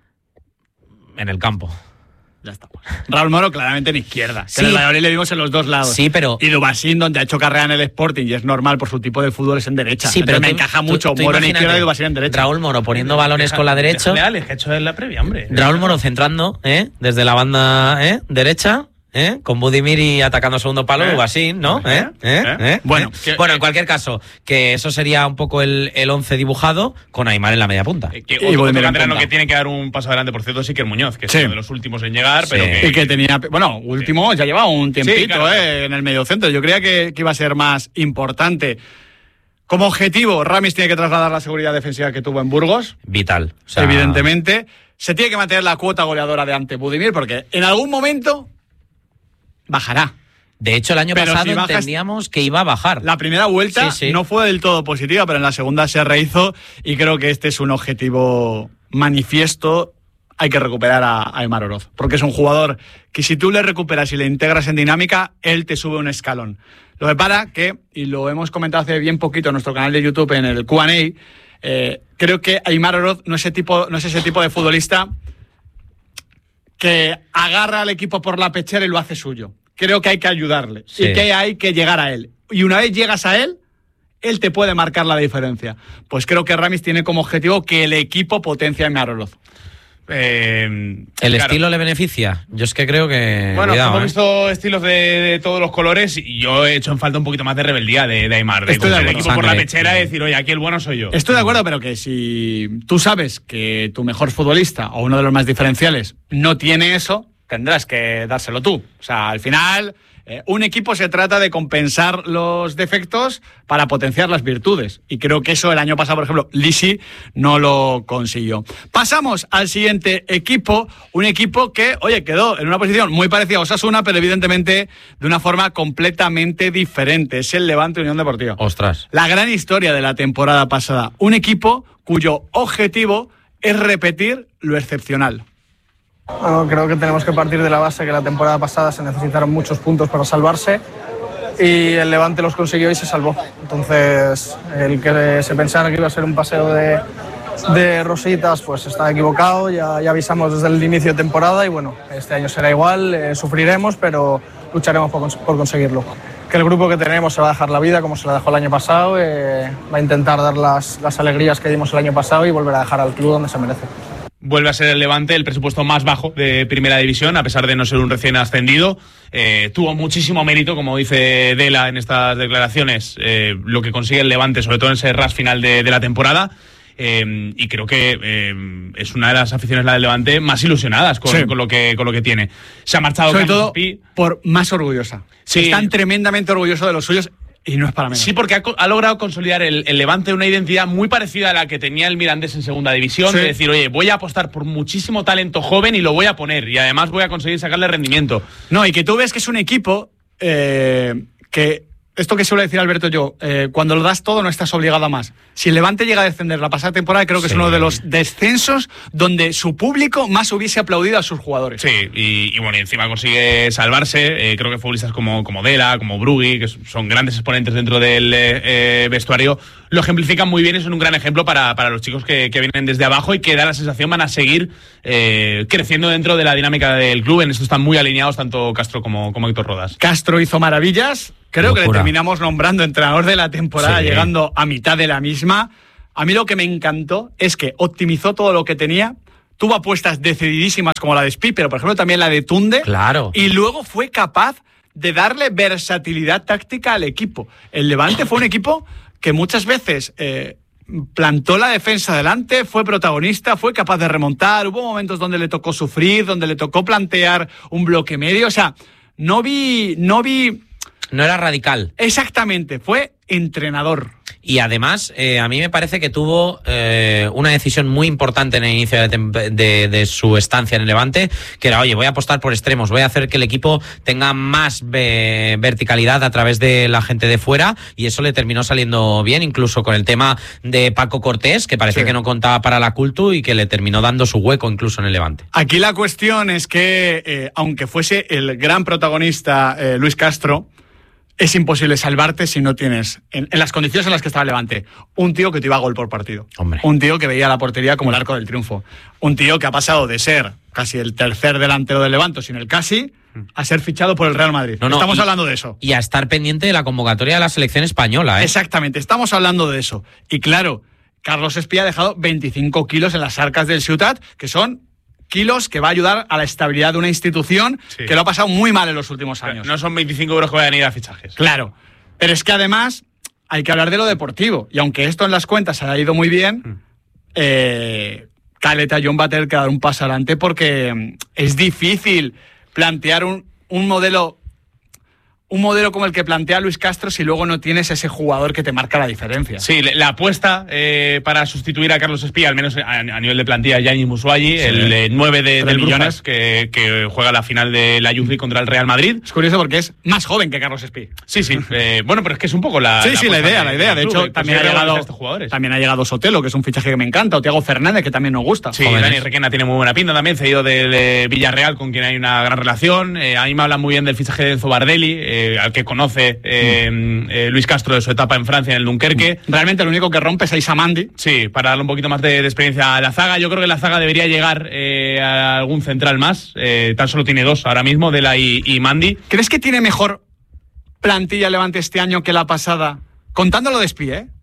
Speaker 2: En el campo.
Speaker 3: Ya está. Raúl Moro claramente en izquierda.
Speaker 2: Sí.
Speaker 3: Que en el Valladolid le vimos en los dos lados.
Speaker 2: Sí, pero...
Speaker 3: Y Dubasín, donde ha hecho carrera en el Sporting, y es normal por su tipo de fútbol, es en derecha.
Speaker 2: Sí, pero
Speaker 3: Entonces
Speaker 2: tú-
Speaker 3: me encaja
Speaker 2: tú-
Speaker 3: mucho
Speaker 2: tú
Speaker 3: Moro en
Speaker 2: imagínate,
Speaker 3: izquierda y Dubasín en derecha.
Speaker 2: Raúl Moro poniendo balones con la derecha.
Speaker 1: Déjale, Alex, que ha hecho en la previa, hombre.
Speaker 2: Raúl Moro centrando, ¿eh? Desde la banda ¿eh? derecha. ¿Eh? Con Budimir y atacando segundo palo,
Speaker 1: ¿Eh?
Speaker 2: Dubasín, ¿no?
Speaker 1: ¿Eh?
Speaker 2: ¿Eh? ¿Eh?
Speaker 1: ¿Eh?
Speaker 2: ¿Eh?
Speaker 3: Bueno,
Speaker 2: ¿Eh? bueno, en cualquier caso, que eso sería un poco el, el once dibujado con Aimar en la media punta.
Speaker 1: Eh, que
Speaker 3: Y
Speaker 1: otro, otro
Speaker 3: Budimir en
Speaker 1: canterano
Speaker 3: punta.
Speaker 1: que tiene que dar un paso adelante, por cierto, es Iker Muñoz, que es
Speaker 3: Sí.
Speaker 1: uno de los últimos en llegar,
Speaker 2: Sí.
Speaker 1: pero que,
Speaker 3: Y que tenía, bueno, último, ya llevaba un tiempito
Speaker 1: Sí, claro.
Speaker 3: eh, en el mediocentro. Yo creía que, que iba a ser más importante. Como objetivo, Ramis tiene que trasladar la seguridad defensiva que tuvo en Burgos,
Speaker 2: Vital. O sea,
Speaker 3: evidentemente. Se tiene que mantener la cuota goleadora de ante Budimir, porque en algún momento bajará.
Speaker 2: De hecho, el año
Speaker 3: Pero
Speaker 2: pasado
Speaker 3: si bajas-
Speaker 2: entendíamos que iba a bajar.
Speaker 3: La primera vuelta
Speaker 2: Sí, sí.
Speaker 3: no fue del todo positiva, pero en la segunda se rehizo y creo que este es un objetivo manifiesto. Hay que recuperar a, a Aimar Oroz, porque es un jugador que si tú le recuperas y le integras en dinámica, él te sube un escalón. Lo que para que, y lo hemos comentado hace bien poquito en nuestro canal de YouTube en el Q and A, eh, creo que Aimar Oroz no es ese tipo, no es ese tipo de futbolista que agarra al equipo por la pechera y lo hace suyo. Creo que hay que ayudarle
Speaker 2: Sí.
Speaker 3: y que hay que llegar a él. Y una vez llegas a él, él te puede marcar la diferencia. Pues creo que Ramis tiene como objetivo que el equipo potencie a Aimar Oroz.
Speaker 1: Eh,
Speaker 2: ¿El
Speaker 1: claro.
Speaker 2: estilo le beneficia? Yo es que creo que...
Speaker 1: Bueno,
Speaker 2: cuidado,
Speaker 1: hemos
Speaker 2: ¿eh?
Speaker 1: visto estilos de, de todos los colores y yo he hecho en falta un poquito más de rebeldía de, de Aimar, de
Speaker 3: Estoy de
Speaker 1: coger el
Speaker 3: acuerdo.
Speaker 1: equipo por la
Speaker 2: Sangre.
Speaker 1: pechera y decir, oye, aquí el bueno soy yo.
Speaker 3: Estoy de acuerdo, pero que si tú sabes que tu mejor futbolista o uno de los más diferenciales no tiene eso, tendrás que dárselo tú. O sea, al final, eh, un equipo se trata de compensar los defectos para potenciar las virtudes. Y creo que eso el año pasado, por ejemplo, Lisi no lo consiguió. Pasamos al siguiente equipo, un equipo que, oye, quedó en una posición muy parecida a Osasuna, pero evidentemente de una forma completamente diferente. Es el Levante Unión Deportiva.
Speaker 2: Ostras.
Speaker 3: La gran historia de la temporada pasada. Un equipo cuyo objetivo es repetir lo excepcional.
Speaker 5: Bueno, creo que tenemos que partir de la base que la temporada pasada se necesitaron muchos puntos para salvarse y el Levante los consiguió y se salvó. Entonces, el que se pensara que iba a ser un paseo de, de rositas, pues está equivocado. Ya, ya avisamos desde el inicio de temporada y bueno, este año será igual, eh, sufriremos, pero lucharemos por, cons- por conseguirlo. Que el grupo que tenemos se va a dejar la vida como se la dejó el año pasado, eh, va a intentar dar las, las alegrías que dimos el año pasado y volver a dejar al club donde se merece.
Speaker 1: Vuelve a ser el Levante el presupuesto más bajo de Primera División, a pesar de no ser un recién ascendido. Eh, tuvo muchísimo mérito, como dice Dela en estas declaraciones, eh, lo que consigue el Levante, sobre todo en ese ras final de, de la temporada. Eh, y creo que eh, es una de las aficiones, la del Levante, más ilusionadas con,
Speaker 3: Sí.
Speaker 1: con, lo, que, con lo que tiene. Se ha marchado
Speaker 3: Sobre
Speaker 1: Carlos
Speaker 3: todo
Speaker 1: Espí.
Speaker 3: por más orgullosa.
Speaker 1: Sí.
Speaker 3: Están tremendamente orgullosos de los suyos y no es para menos.
Speaker 1: Sí, porque ha, co- ha logrado consolidar el, el Levante una identidad muy parecida a la que tenía el Mirandés en segunda división,
Speaker 3: Sí.
Speaker 1: de decir, oye, voy a apostar por muchísimo talento joven y lo voy a poner, y además voy a conseguir sacarle rendimiento.
Speaker 3: No, y que tú ves que es un equipo eh, que esto que suele decir Alberto yo, eh, cuando lo das todo no estás obligado a más. Si el Levante llega a descender la pasada temporada, creo que sí. Es uno de los descensos donde su público más hubiese aplaudido a sus jugadores.
Speaker 1: Sí, y, y bueno, y encima consigue salvarse. Eh, creo que futbolistas como, como Dela, como Brugui, que son grandes exponentes dentro del eh, vestuario, lo ejemplifican muy bien y son un gran ejemplo para, para los chicos que, que vienen desde abajo y que da la sensación van a seguir eh, creciendo dentro de la dinámica del club. En esto están muy alineados tanto Castro como, como Héctor Rodas.
Speaker 3: Castro hizo maravillas. Creo Locura. que le terminamos nombrando entrenador de la temporada, sí. llegando a mitad de la misma. A mí lo que me encantó es que optimizó todo lo que tenía, tuvo apuestas decididísimas como la de Spi, pero por ejemplo también la de Tunde.
Speaker 2: Claro.
Speaker 3: Y luego fue capaz de darle versatilidad táctica al equipo. El Levante fue un equipo que muchas veces eh, plantó la defensa delante, fue protagonista, fue capaz de remontar. Hubo momentos donde le tocó sufrir, donde le tocó plantear un bloque medio. O sea, no vi... No vi
Speaker 2: No era radical.
Speaker 3: Exactamente, fue entrenador.
Speaker 2: Y además, eh, a mí me parece que tuvo eh, una decisión muy importante en el inicio de, de, de su estancia en el Levante, que era, oye, voy a apostar por extremos, voy a hacer que el equipo tenga más eh, verticalidad a través de la gente de fuera, y eso le terminó saliendo bien, incluso con el tema de Paco Cortés, que parecía sí. que no contaba para la Cultu y que le terminó dando su hueco incluso en el Levante.
Speaker 3: Aquí la cuestión es que, eh, aunque fuese el gran protagonista eh, Luis Castro, es imposible salvarte si no tienes, en, en las condiciones en las que estaba el Levante, un tío que te iba a gol por partido.
Speaker 2: Hombre.
Speaker 3: Un tío que veía la portería como el arco del triunfo. Un tío que ha pasado de ser casi el tercer delantero del Levante, sin el casi, a ser fichado por el Real Madrid. No, no, estamos y, hablando de eso.
Speaker 2: Y a estar pendiente de la convocatoria de la selección española, ¿eh?
Speaker 3: Exactamente, estamos hablando de eso. Y claro, Carlos Espí ha dejado veinticinco kilos en las arcas del Ciutat, que son kilos que va a ayudar a la estabilidad de una institución sí. que lo ha pasado muy mal en los últimos años.
Speaker 1: No son veinticinco euros que vayan a ir a fichajes.
Speaker 3: Claro, pero es que además hay que hablar de lo deportivo. Y aunque esto en las cuentas ha ido muy bien, mm. eh, Caleta John va a tener que dar un paso adelante porque es difícil plantear un, un modelo... un modelo como el que plantea Luis Castro si luego no tienes ese jugador que te marca la diferencia.
Speaker 1: Sí, la apuesta eh, para sustituir a Carlos Espí, al menos a, a nivel de plantilla, Gianni Musuagi, sí. el eh, nueve de, del Brujas, que, que juega la final de la Youth League contra el Real Madrid.
Speaker 3: Es curioso porque es más joven que Carlos Espí.
Speaker 1: Sí, sí. Eh, bueno, pero es que es un poco la...
Speaker 3: Sí,
Speaker 1: la
Speaker 3: sí, la idea, la idea. De hecho,
Speaker 1: club,
Speaker 3: también, ha llegado, también ha llegado Sotelo, que es un fichaje que me encanta, o Thiago Fernández, que también nos gusta.
Speaker 1: Sí, Dani Requena tiene muy buena pinta también, cedido del de Villarreal, con quien hay una gran relación. Eh, a mí me hablan muy bien del fichaje de Enzo Bardelli, eh, al que conoce Eh, eh, Luis Castro de su etapa en Francia en el Dunkerque.
Speaker 3: Realmente lo único que rompe es a Isamandi.
Speaker 1: Sí, para darle un poquito más de, de experiencia a la zaga. Yo creo que la zaga debería llegar eh, a algún central más. Eh, tan solo tiene dos ahora mismo, Dela y, y Mandi.
Speaker 3: ¿Crees que tiene mejor plantilla Levante este año que la pasada? Contándolo de Espí, ¿eh?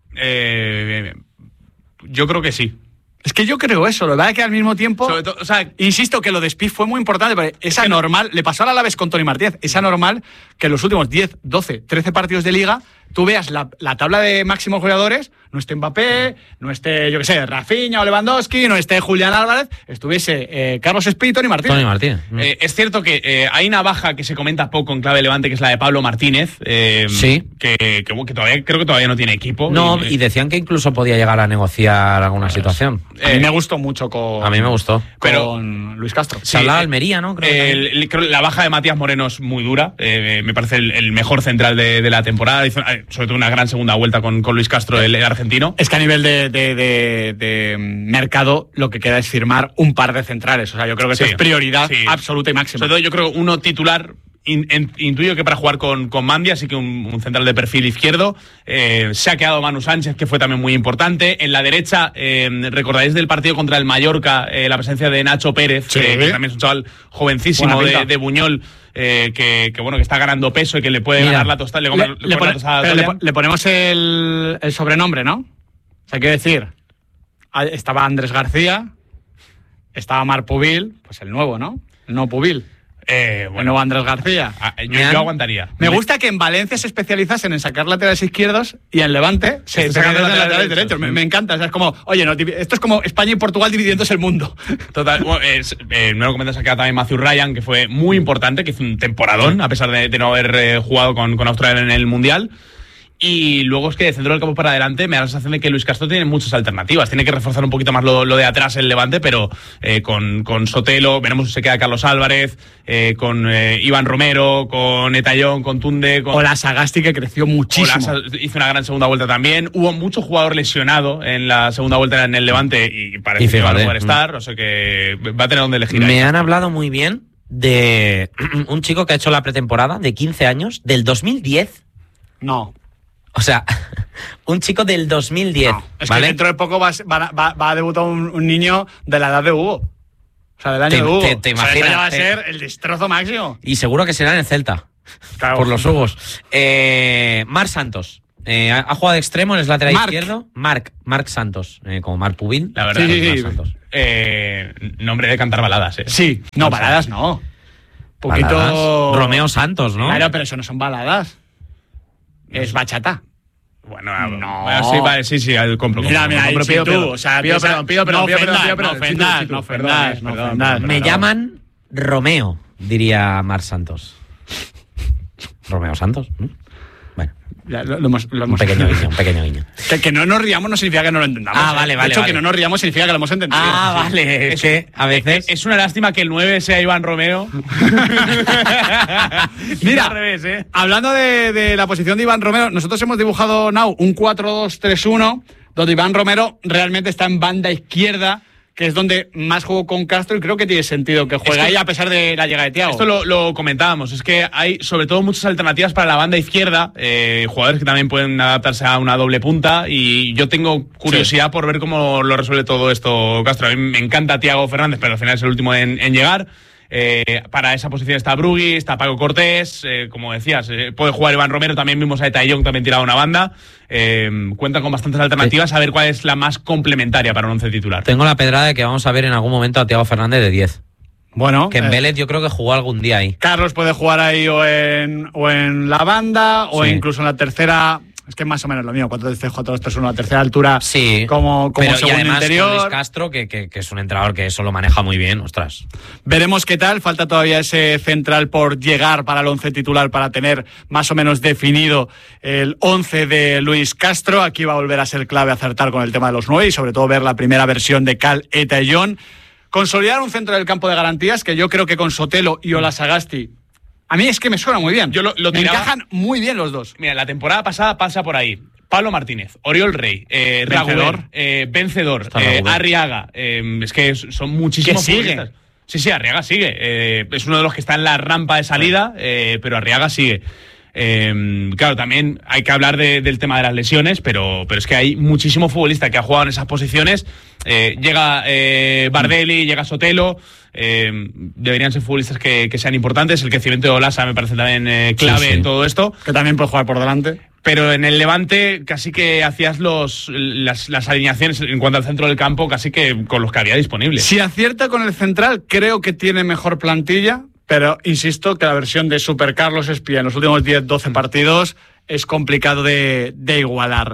Speaker 1: eh yo creo que sí.
Speaker 3: Es que yo creo eso, lo verdad es que al mismo tiempo,
Speaker 1: Sobre todo, o sea,
Speaker 3: insisto que lo de Espí fue muy importante, porque es anormal, le pasó al Alavés con Toni Martínez, es anormal que en los últimos diez, doce, trece partidos de Liga tú veas la, la tabla de máximos goleadores, no esté Mbappé, no esté, yo qué sé, Rafinha o Lewandowski, no esté Julián Álvarez, estuviese eh, Carlos Espí y Toni Martínez.
Speaker 2: Toni Martínez.
Speaker 1: Eh, es cierto que eh, hay una baja que se comenta poco en clave Levante, que es la de Pablo Martínez, eh,
Speaker 2: sí.
Speaker 1: que, que, que todavía creo que todavía no tiene equipo.
Speaker 2: No,
Speaker 1: y,
Speaker 2: y decían que incluso podía llegar a negociar alguna
Speaker 1: pues,
Speaker 2: situación.
Speaker 3: A mí me gustó mucho con...
Speaker 2: A mí me gustó.
Speaker 3: Pero, con Luis Castro.
Speaker 2: Se hablaba de Almería, ¿no?
Speaker 1: Creo que el, el, creo la baja de Matías Moreno es muy dura. Eh, me parece el, el mejor central de, de la temporada. Hizo, sobre todo una gran segunda vuelta con, con Luis Castro, el, el argentino.
Speaker 3: Es que a nivel de, de, de, de mercado lo que queda es firmar un par de centrales. O sea, yo creo que sí, eso es prioridad sí. absoluta y máxima.
Speaker 1: Sobre todo yo creo uno titular... In, in, intuyo que para jugar con, con Mandi, así que un, un central de perfil izquierdo. Eh, se ha quedado Manu Sánchez, que fue también muy importante. En la derecha, eh, recordáis del partido contra el Mallorca, eh, la presencia de Nacho Pérez, sí, eh, que también es un chaval jovencísimo de, de Buñol, eh, que, que bueno que está ganando peso y que le puede Mira, ganar la tostada. Le, le, le, le, pone,
Speaker 3: la le, le ponemos el, el sobrenombre, ¿no? O sea, quiero decir, estaba Andrés García, estaba Marc Pubil, pues el nuevo, ¿no? El nuevo Pubil.
Speaker 1: Eh, bueno,
Speaker 3: el nuevo Andrés García.
Speaker 1: Ah, yo, yo aguantaría.
Speaker 3: Me gusta que en Valencia se especializasen en sacar laterales izquierdos y en Levante se especializan en laterales derechos. Me, me encanta. O sea, es como, oye, no, esto es como España y Portugal dividiéndose el mundo.
Speaker 1: Total. Bueno, es, eh, no lo comentas acá también Matthew Ryan, que fue muy importante, que hizo un temporadón, a pesar de, de no haber eh, jugado con, con Australia en el Mundial. Y luego es que de centro del campo para adelante me da la sensación de que Luis Castro tiene muchas alternativas. Tiene que reforzar un poquito más lo, lo de atrás el Levante, pero eh, con, con Sotelo, veremos si se queda Carlos Álvarez, eh, con eh, Iván Romero, con Etayón, con Tunde. Con...
Speaker 3: O la Sagasti, que creció muchísimo.
Speaker 1: Ola, hizo una gran segunda vuelta también. Hubo mucho jugador lesionado en la segunda vuelta en el Levante y parece y que va a poder estar. O sea que va a tener donde elegir.
Speaker 2: Me
Speaker 1: ahí.
Speaker 2: han hablado muy bien de un chico que ha hecho la pretemporada de quince años, del dos mil diez.
Speaker 3: No.
Speaker 2: O sea, un chico del dos mil diez. No,
Speaker 3: es
Speaker 2: ¿vale?
Speaker 3: que dentro de poco va, va, va, va a debutar un, un niño de la edad de Hugo. O sea, del año
Speaker 2: te,
Speaker 3: de Hugo.
Speaker 2: Te, te imaginas,
Speaker 3: o sea, va a
Speaker 2: te...
Speaker 3: ser el destrozo máximo.
Speaker 2: Y seguro que será en el Celta. Claro. Por los Hugos. Eh, Marc Santos. Eh, ha, ha jugado de extremo en el lateral
Speaker 3: Marc.
Speaker 2: izquierdo. Marc, Marc Santos. Eh, como Marc Pubil.
Speaker 1: La verdad,
Speaker 3: sí, sí,
Speaker 1: Marc
Speaker 3: sí.
Speaker 1: Santos. Eh, nombre de cantar baladas, ¿eh?
Speaker 3: Sí, no,
Speaker 1: Marc
Speaker 3: baladas
Speaker 1: Santos.
Speaker 3: no. Poquito.
Speaker 2: Baladas. Romeo Santos, ¿no?
Speaker 3: Claro, pero eso no son baladas. Es bachata.
Speaker 1: Bueno,
Speaker 3: no.
Speaker 1: Bueno, sí, vale, sí, sí, el compro.
Speaker 3: Mira, mira,
Speaker 1: compro,
Speaker 3: pido perdón. O sea,
Speaker 1: pido perdón, pido perdón,
Speaker 3: no
Speaker 1: pido perdón,
Speaker 3: ofendas,
Speaker 1: pido perdón,
Speaker 3: no ofendas, no ofendas, no ofendas.
Speaker 2: Me llaman Romeo, diría Marc Santos. Romeo Santos. ¿no? Bueno.
Speaker 3: Ya, lo, lo hemos, lo hemos...
Speaker 2: Un pequeño guiño, un pequeño guiño.
Speaker 3: Que, que no nos riamos no significa que no lo entendamos.
Speaker 2: Ah, vale,
Speaker 3: ¿eh?
Speaker 2: vale.
Speaker 3: De hecho,
Speaker 2: vale.
Speaker 3: que no nos riamos significa que lo hemos entendido.
Speaker 2: Ah, sí. Vale. Es, es que a veces.
Speaker 1: Es una lástima que el nueve sea Iván Romeo.
Speaker 3: Mira,
Speaker 1: al revés, ¿eh?
Speaker 3: Hablando de, de la posición de Iván Romero, nosotros hemos dibujado, Nau, un cuatro dos tres uno, donde Iván Romero realmente está en banda izquierda, que es donde más jugó con Castro, y creo que tiene sentido que juegue es que, ahí a pesar de la llegada de Thiago.
Speaker 1: Esto lo, lo comentábamos, es que hay sobre todo muchas alternativas para la banda izquierda, eh, jugadores que también pueden adaptarse a una doble punta, y yo tengo curiosidad sí. por ver cómo lo resuelve todo esto Castro. A mí me encanta Thiago Fernández, pero al final es el último en, en llegar. Eh, para esa posición está Brugui, está Paco Cortés, eh, como decías, eh, puede jugar Iván Romero, también vimos a Etayón también tirado una banda. Eh, cuentan con bastantes alternativas, a ver cuál es la más complementaria para un once titular.
Speaker 2: Tengo la pedrada de que vamos a ver en algún momento a Thiago Fernández de diez.
Speaker 3: Bueno,
Speaker 2: que en eh, Vélez yo creo que jugó algún día ahí.
Speaker 3: Carlos puede jugar ahí o en, o en la banda o sí. incluso en la tercera. Es que es más o menos lo mismo, cuatro dos tres uno, la tercera altura,
Speaker 2: sí,
Speaker 3: como, como
Speaker 2: pero,
Speaker 3: segundo
Speaker 2: y además
Speaker 3: interior.
Speaker 2: Con Luis Castro, que, que, que es un entrenador que eso lo maneja muy bien, ostras.
Speaker 3: Veremos qué tal, falta todavía ese central por llegar para el once titular, para tener más o menos definido el once de Luis Castro. Aquí va a volver a ser clave acertar con el tema de los nueve y sobre todo ver la primera versión de Cal Etayón. Consolidar un centro del campo de garantías, que yo creo que con Sotelo y Ola Sagasti a mí es que me suena muy bien. Yo lo, lo me encajan muy bien los dos.
Speaker 1: Mira, la temporada pasada pasa por ahí Pablo Martínez, Oriol Rey, eh, Vencedor, eh, Vencedor eh, Arriaga. Eh, es que son muchísimos
Speaker 3: futbolistas.
Speaker 1: Sí, sí, Arriaga sigue. Eh, es uno de los que está en la rampa de salida, eh, pero Arriaga sigue. Eh, claro, también hay que hablar de, del tema de las lesiones, pero, pero es que hay muchísimo futbolista que ha jugado en esas posiciones. Eh, llega eh, Bardelli, llega Sotelo. Eh, deberían ser futbolistas que, que sean importantes. El crecimiento de Olasa me parece también eh, clave sí, sí. en todo esto.
Speaker 3: Que también puede jugar por delante.
Speaker 1: Pero en el Levante casi que hacías los, las, las alineaciones en cuanto al centro del campo casi que con los que había disponibles.
Speaker 3: Si acierta con el central, creo que tiene mejor plantilla, pero insisto que la versión de Super Carlos Espía en los últimos diez doce partidos es complicado de, de igualar.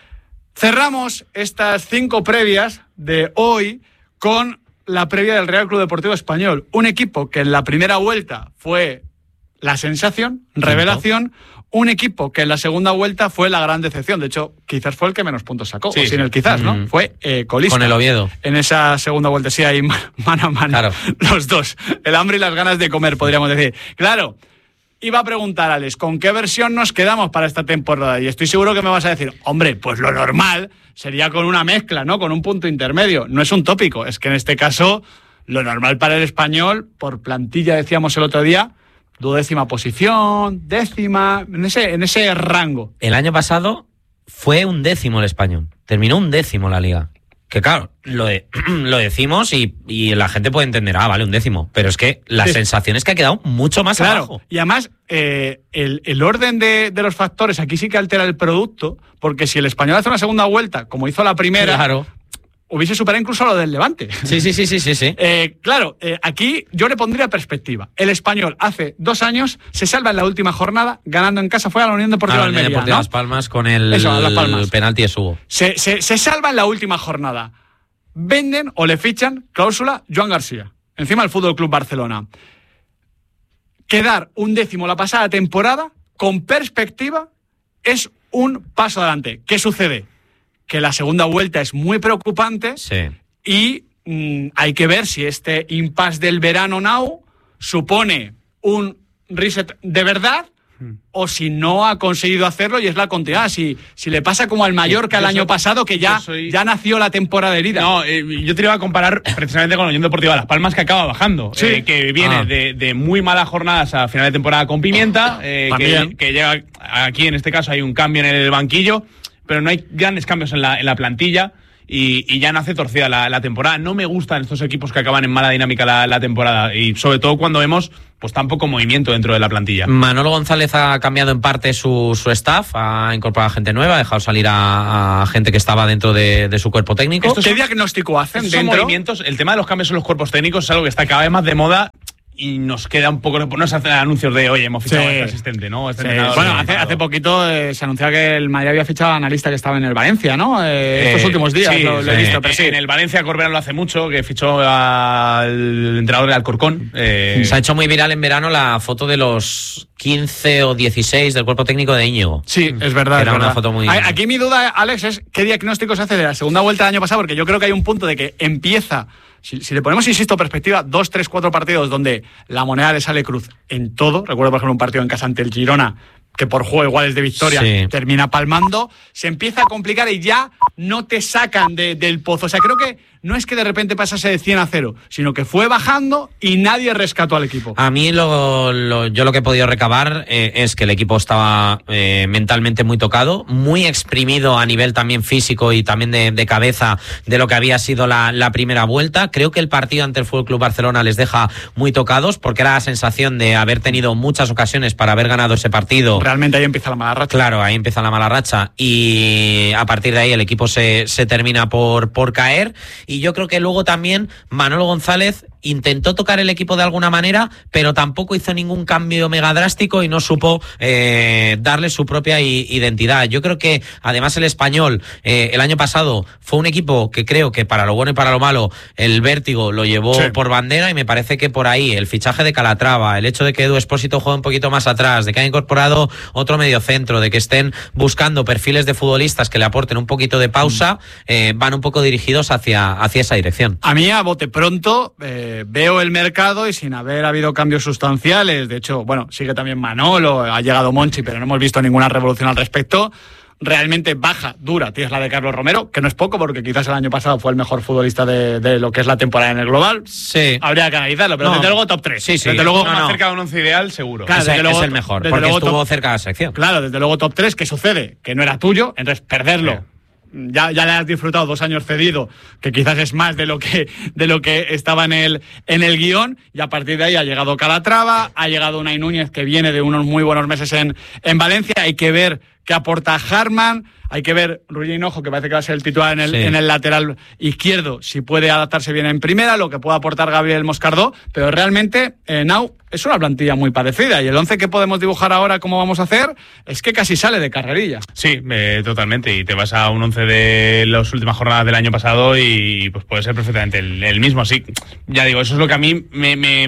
Speaker 3: Cerramos estas cinco previas de hoy con la previa del Real Club Deportivo Español. Un equipo que en la primera vuelta fue la sensación, revelación. Un equipo que en la segunda vuelta fue la gran decepción. De hecho, quizás fue el que menos puntos sacó. Sí, o sin sí. el quizás, ¿no? Mm. Fue eh, colista.
Speaker 2: Con el Oviedo.
Speaker 3: En esa segunda vuelta, sí, ahí mano a mano.
Speaker 2: Claro.
Speaker 3: Los dos. El hambre y las ganas de comer, podríamos decir. Claro. Iba a preguntar, Alex, ¿con qué versión nos quedamos para esta temporada? Y estoy seguro que me vas a decir, hombre, pues lo normal sería con una mezcla, ¿no? Con un punto intermedio. No es un tópico, es que en este caso, lo normal para el Español, por plantilla, decíamos el otro día, duodécima posición, décima, en ese, en ese rango.
Speaker 2: El año pasado fue un décimo el Español. Terminó un décimo la Liga. Que claro, lo, de, lo decimos y, y la gente puede entender, ah, vale, un décimo. Pero es que la sí. sensación es que ha quedado mucho más
Speaker 3: claro,
Speaker 2: abajo.
Speaker 3: Y además, eh, el, el orden de, de los factores aquí sí que altera el producto, porque si el Español hace una segunda vuelta, como hizo la primera,
Speaker 2: claro.
Speaker 3: hubiese superado incluso lo del Levante.
Speaker 2: Sí, sí, sí, sí, sí. sí.
Speaker 3: Eh, claro, eh, aquí yo le pondría perspectiva. El Español hace dos años se salva en la última jornada, ganando en casa, fue a la Unión Deportiva
Speaker 2: ah,
Speaker 3: Almería,
Speaker 2: Deportiva
Speaker 3: ¿no?
Speaker 2: Las Palmas con el,
Speaker 3: Eso, Las Palmas.
Speaker 2: el penalti de Subo.
Speaker 3: Se, se, se salva en la última jornada. Venden o le fichan, cláusula, Joan García. Encima el Fútbol Club Barcelona. Quedar un décimo la pasada temporada, con perspectiva, es un paso adelante. ¿Qué sucede? Que la segunda vuelta es muy preocupante
Speaker 2: sí.
Speaker 3: y mmm, hay que ver si este impasse del verano now supone un reset de verdad o si no ha conseguido hacerlo y es la continuidad. Si, si le pasa como al Mallorca el año soy, pasado, que ya, soy... ya nació la temporada herida.
Speaker 1: No, eh, yo te iba a comparar precisamente con la Unión Deportiva Las Palmas, que acaba bajando.
Speaker 3: Sí.
Speaker 1: Eh, que viene ah. de, de muy malas jornadas a final de temporada con Pimienta. Eh, que, que llega aquí, en este caso, hay un cambio en el banquillo, pero no hay grandes cambios en la, en la plantilla. Y, y ya nace torcida la, la temporada. No me gustan estos equipos que acaban en mala dinámica la, la temporada, y sobre todo cuando vemos pues tan poco movimiento dentro de la plantilla.
Speaker 2: Manolo González ha cambiado en parte su, su staff, ha incorporado a gente nueva, ha dejado salir a, a gente que estaba dentro de, de su cuerpo técnico.
Speaker 3: ¿Estos ¿Qué diagnóstico hacen
Speaker 1: dentro? Son movimientos. El tema de los cambios en los cuerpos técnicos es algo que está cada vez más de moda. Y nos queda un poco, no se hacen anuncios de, oye, hemos fichado sí. a este asistente, ¿no? Este
Speaker 3: sí. Bueno, hace, hace poquito eh, se anunciaba que el Madrid había fichado al analista que estaba en el Valencia, ¿no? Eh, estos eh, últimos días
Speaker 1: sí,
Speaker 3: lo, lo
Speaker 1: sí.
Speaker 3: he visto. Pero sí.
Speaker 1: En el Valencia Corberán lo hace mucho, que fichó al entrenador del Alcorcón. Eh.
Speaker 2: Se ha hecho muy viral en verano la foto de los quince o dieciséis del cuerpo técnico de Íñigo.
Speaker 3: Sí, es verdad.
Speaker 2: Era
Speaker 3: es
Speaker 2: una
Speaker 3: verdad.
Speaker 2: foto muy...
Speaker 3: Aquí mi duda, Alex, es qué diagnóstico se hace de la segunda vuelta del año pasado, porque yo creo que hay un punto de que empieza... Si, si le ponemos, insisto, perspectiva, dos, tres, cuatro partidos donde la moneda le sale cruz en todo. Recuerdo, por ejemplo, un partido en casa ante el Girona, que por juego igual es de victoria, sí. termina palmando. Se empieza a complicar y ya no te sacan de, del pozo. O sea, creo que no es que de repente pasase de cien a cero, sino que fue bajando y nadie rescató al equipo.
Speaker 2: A mí lo, lo, yo lo que he podido recabar eh, es que el equipo estaba eh, mentalmente muy tocado, muy exprimido a nivel también físico y también de, de cabeza de lo que había sido la, la primera vuelta. Creo que el partido ante el F C Barcelona les deja muy tocados, porque era la sensación de haber tenido muchas ocasiones para haber ganado ese partido.
Speaker 3: Realmente ahí empieza la mala racha.
Speaker 2: Claro, ahí empieza la mala racha y a partir de ahí el equipo se, se termina por, por caer. Y yo creo que luego también Manolo González intentó tocar el equipo de alguna manera, pero tampoco hizo ningún cambio mega drástico y no supo eh, darle su propia identidad. Yo creo que además el Español eh, el año pasado fue un equipo que creo que para lo bueno y para lo malo el vértigo lo llevó sí. por bandera, y me parece que por ahí el fichaje de Calatrava, el hecho de que Edu Expósito juegue un poquito más atrás, de que haya incorporado otro mediocentro, de que estén buscando perfiles de futbolistas que le aporten un poquito de pausa, eh, van un poco dirigidos hacia, hacia esa dirección.
Speaker 3: A mí, a bote pronto, eh, veo el mercado y sin haber habido cambios sustanciales, de hecho, bueno, sigue también Manolo, ha llegado Monchi, pero no hemos visto ninguna revolución al respecto. Realmente baja, dura, tienes la de Carlos Romero, que no es poco, porque quizás el año pasado fue el mejor futbolista de, de lo que es la temporada en el global.
Speaker 2: Sí.
Speaker 3: Habría que analizarlo, pero no. desde luego top tres.
Speaker 2: Sí, sí.
Speaker 3: Desde luego,
Speaker 1: no, no. cerca de un once ideal, seguro.
Speaker 2: Claro, desde luego, es el mejor, porque luego estuvo top, cerca de la sección.
Speaker 3: Claro, desde luego top tres, ¿qué sucede? Que no era tuyo, entonces perderlo. Sí. Ya, ya le has disfrutado dos años cedido, que quizás es más de lo que, de lo que estaba en el, en el guión, y a partir de ahí ha llegado Calatrava, ha llegado Unai Núñez, que viene de unos muy buenos meses en, en Valencia. Hay que ver qué aporta Hartmann, hay que ver Ruiz Hinojo, que parece que va a ser el titular en el, sí. en el lateral izquierdo, si puede adaptarse bien en primera, lo que pueda aportar Gabriel Moscardó, pero realmente eh, Nau es una plantilla muy parecida, y el once que podemos dibujar ahora, cómo vamos a hacer, es que casi sale de carrerilla.
Speaker 1: Sí, eh, totalmente, y te vas a un once de las últimas jornadas del año pasado y pues puede ser perfectamente el, el mismo. Así, ya digo, eso es lo que a mí me, me,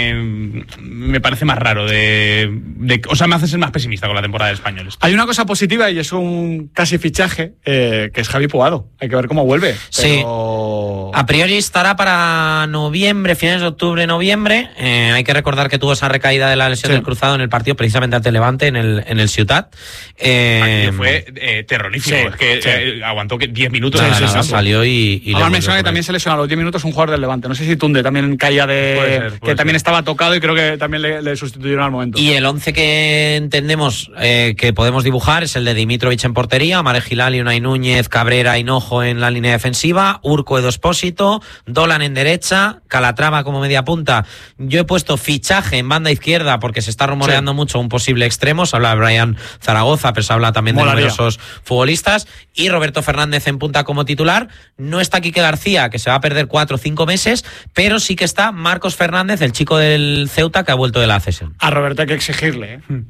Speaker 1: me, me parece más raro, de, de, o sea, me hace ser más pesimista con la temporada del Español.
Speaker 3: Hay una cosa positiva y es un casi fichaje, eh, que es Javi Puado. Hay que ver cómo vuelve. Pero...
Speaker 2: Sí, a priori estará para noviembre, finales de octubre, noviembre. Eh, hay que recordar que tuvo esa recaída de la lesión sí. del cruzado en el partido precisamente ante el Levante en el, en el Ciutat.
Speaker 1: Eh, fue eh, terrorífico, sí, es que sí. eh, aguantó diez minutos.
Speaker 2: Nada, sí, sí, nada, sí. Salió y... y
Speaker 3: Ahora menciona que también se lesionó a los diez minutos un jugador del Levante. No sé si Tunde también caía de... Puede ser, puede que ser. También estaba tocado y creo que también le, le sustituyeron al momento.
Speaker 2: Y el once que entendemos eh, que podemos dibujar es el de Dimitrovic en portería, Marek Gilali, Unai Núñez, Cabrera, Hinojo en la línea defensiva, Urco, Edu Expósito, Dolan en derecha, Calatrava como media punta. Yo he puesto fichaje en banda izquierda porque se está rumoreando sí. mucho un posible extremo. Se habla de Brian Zaragoza, pero se habla también Molaría. de numerosos futbolistas. Y Roberto Fernández en punta como titular. No está Quique García, que se va a perder cuatro o cinco meses, pero sí que está Marcos Fernández, el chico del Ceuta que ha vuelto de la cesión.
Speaker 3: A Roberto hay que exigirle, ¿eh?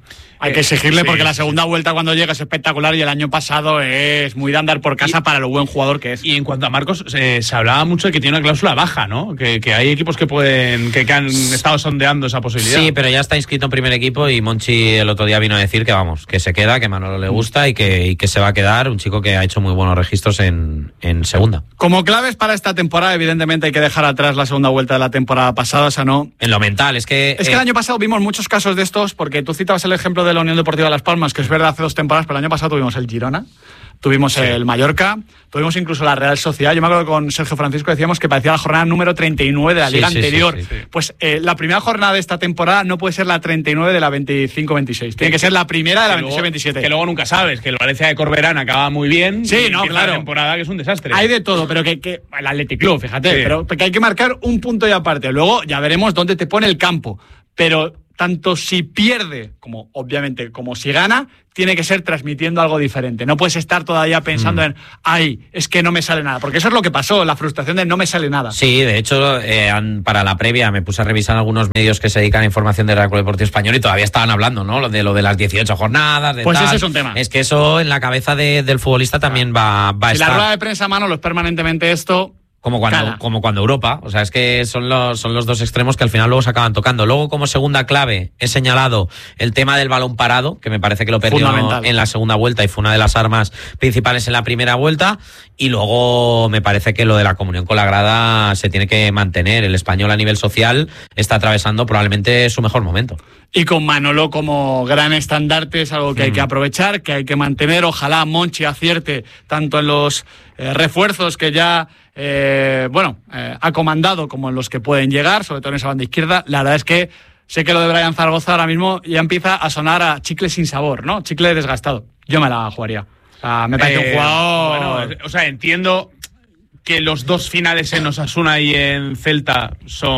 Speaker 3: Hay que exigirle sí, porque la segunda vuelta cuando llega es espectacular y el año pasado es muy de andar por casa y, para lo buen jugador que es.
Speaker 1: Y en cuanto a Marcos, eh, se hablaba mucho de que tiene una cláusula baja, ¿no? Que, que hay equipos que pueden que, que han estado sondeando esa posibilidad.
Speaker 2: Sí, pero ya está inscrito en primer equipo y Monchi el otro día vino a decir que vamos, que se queda, que Manolo le gusta y que, y que se va a quedar, un chico que ha hecho muy buenos registros en, en segunda.
Speaker 3: Como claves para esta temporada, evidentemente hay que dejar atrás la segunda vuelta de la temporada pasada, o sea, no...
Speaker 2: En lo mental, es que...
Speaker 3: Es que
Speaker 2: eh,
Speaker 3: el año pasado vimos muchos casos de estos, porque tú citabas el ejemplo de la Unión Deportiva Las Palmas, que es verdad hace dos temporadas, pero el año pasado tuvimos el Girona, tuvimos sí. el Mallorca, tuvimos incluso la Real Sociedad. Yo me acuerdo que con Sergio Francisco decíamos que parecía la jornada número treinta y nueve de la
Speaker 2: sí,
Speaker 3: liga
Speaker 2: sí,
Speaker 3: anterior.
Speaker 2: Sí, sí, sí.
Speaker 3: Pues eh, la primera jornada de esta temporada no puede ser la treinta y nueve de la veinticinco veintiséis. Tiene que ser la primera de la veintiséis veintisiete.
Speaker 1: Que luego nunca sabes, que el Valencia de Corberán acaba muy bien.
Speaker 3: Sí, no, claro.
Speaker 1: La temporada que es un desastre.
Speaker 3: Hay de todo, pero que, que el Athletic Club, fíjate,
Speaker 1: sí.
Speaker 3: pero que hay que marcar un punto y aparte. Luego ya veremos dónde te pone el campo. Pero tanto si pierde como, obviamente, como si gana, tiene que ser transmitiendo algo diferente. No puedes estar todavía pensando mm. en, ay, es que no me sale nada. Porque eso es lo que pasó, la frustración de no me sale nada.
Speaker 2: Sí, de hecho, eh, para la previa me puse a revisar algunos medios que se dedican a información del Real Club Deportivo Español y todavía estaban hablando, ¿no? De lo de las dieciocho jornadas, de
Speaker 3: Pues
Speaker 2: tal.
Speaker 3: ese es un tema.
Speaker 2: Es que eso en la cabeza de, del futbolista también va, va a
Speaker 3: si
Speaker 2: estar.
Speaker 3: La rueda de prensa, mano, lo es permanentemente esto...
Speaker 2: Como cuando,
Speaker 3: Cara.
Speaker 2: como cuando Europa, o sea, es que son los, son los dos extremos que al final luego se acaban tocando. Luego, como segunda clave, he señalado el tema del balón parado, que me parece que lo perdió en la segunda vuelta y fue una de las armas principales en la primera vuelta. Y luego me parece que lo de la comunión con la grada se tiene que mantener. El Español a nivel social está atravesando probablemente su mejor momento.
Speaker 3: Y con Manolo como gran estandarte es algo que mm. hay que aprovechar, que hay que mantener. Ojalá Monchi acierte tanto en los eh, refuerzos que ya eh, bueno eh, ha comandado como en los que pueden llegar, sobre todo en esa banda izquierda. La verdad es que sé que lo de Brian Zaragoza ahora mismo ya empieza a sonar a chicle sin sabor, ¿no? Chicle desgastado. Yo me la jugaría. O sea, me parece eh, un jugador...
Speaker 1: Bueno, o sea, entiendo... que los dos finales en Osasuna y en Celta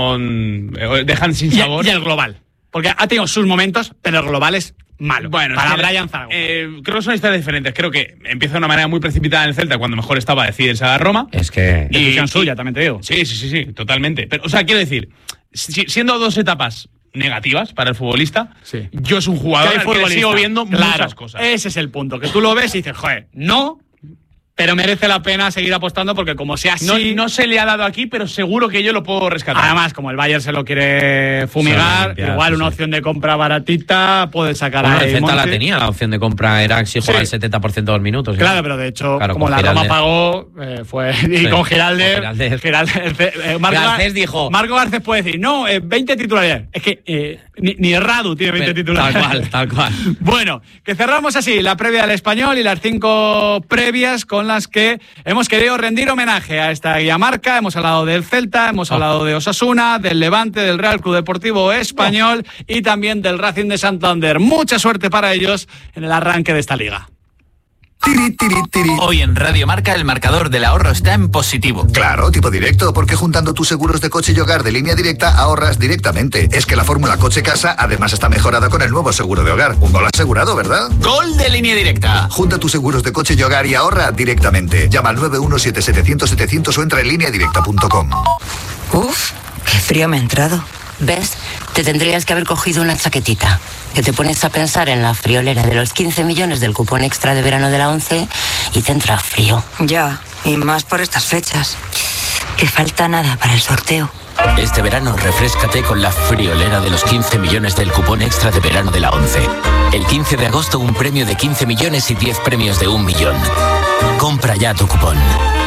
Speaker 1: son dejan sin sabor.
Speaker 3: Y, y el global. Porque ha tenido sus momentos, pero el global es malo.
Speaker 1: Bueno,
Speaker 3: para
Speaker 1: es que,
Speaker 3: Brian Zaragoza.
Speaker 1: Eh, creo que son historias diferentes. Creo que empieza de una manera muy precipitada en el Celta cuando mejor estaba decidirse a la Roma.
Speaker 2: Es que...
Speaker 3: Y, decisión suya, también te digo.
Speaker 1: Sí, sí, sí, sí, totalmente. Pero, o sea, quiero decir, si, siendo dos etapas negativas para el futbolista, sí. yo es un jugador que, al que le sigo viendo claro, muchas cosas.
Speaker 3: Ese es el punto, que tú lo ves y dices, joder, no... Pero merece la pena seguir apostando porque como sea así...
Speaker 1: No, no se le ha dado aquí, pero seguro que yo lo puedo rescatar.
Speaker 3: Además, como el Bayern se lo quiere fumigar, limpiar, igual sí, una sí. opción de compra baratita puede sacar
Speaker 2: bueno,
Speaker 3: a
Speaker 2: el Celta la tenía, la opción de compra era si jugaba sí. el setenta por ciento de los minutos.
Speaker 3: Claro, ¿sí? pero de hecho,
Speaker 2: claro,
Speaker 3: como la
Speaker 2: Giraldes.
Speaker 3: Roma pagó, eh, fue... Y sí, con Giraldes...
Speaker 2: Giraldes.
Speaker 3: Giraldes eh, Marco
Speaker 2: Garcés dijo...
Speaker 3: Marco Garcés puede decir, no, eh, veinte titularidades. Es que eh, ni, ni Radu tiene veinte
Speaker 2: pero,
Speaker 3: titularidades.
Speaker 2: Tal cual, tal cual.
Speaker 3: Bueno, que cerramos así la previa del Español y las cinco previas con las que... Hemos querido rendir homenaje a esta guía marca. Hemos hablado del Celta, hemos oh. hablado de Osasuna, del Levante, del Real Club Deportivo Español oh. y también del Racing de Santander. Mucha suerte para ellos en el arranque de esta liga.
Speaker 6: Tiri, tiri, tiri. Hoy en Radio Marca el marcador del ahorro está en positivo.
Speaker 7: Claro, tipo directo, porque juntando tus seguros de coche y hogar de Línea Directa ahorras directamente. Es que la fórmula coche-casa además está mejorada con el nuevo seguro de hogar. Un gol asegurado, ¿verdad?
Speaker 6: ¡Gol de Línea Directa!
Speaker 7: Junta tus seguros de coche y hogar y ahorra directamente. Llama al nueve uno siete siete cero cero setecientos o entra en línea directa punto com.
Speaker 8: Uf, qué frío me ha entrado. ¿Ves? Te tendrías que haber cogido una chaquetita. Que te pones a pensar en la friolera de los quince millones del cupón extra de verano de la ONCE y te entra frío.
Speaker 9: Ya, y más por estas fechas. Que falta nada para el sorteo.
Speaker 6: Este verano refréscate con la friolera de los quince millones del cupón extra de verano de la ONCE. El quince de agosto un premio de quince millones y diez premios de un millón. Compra ya tu cupón.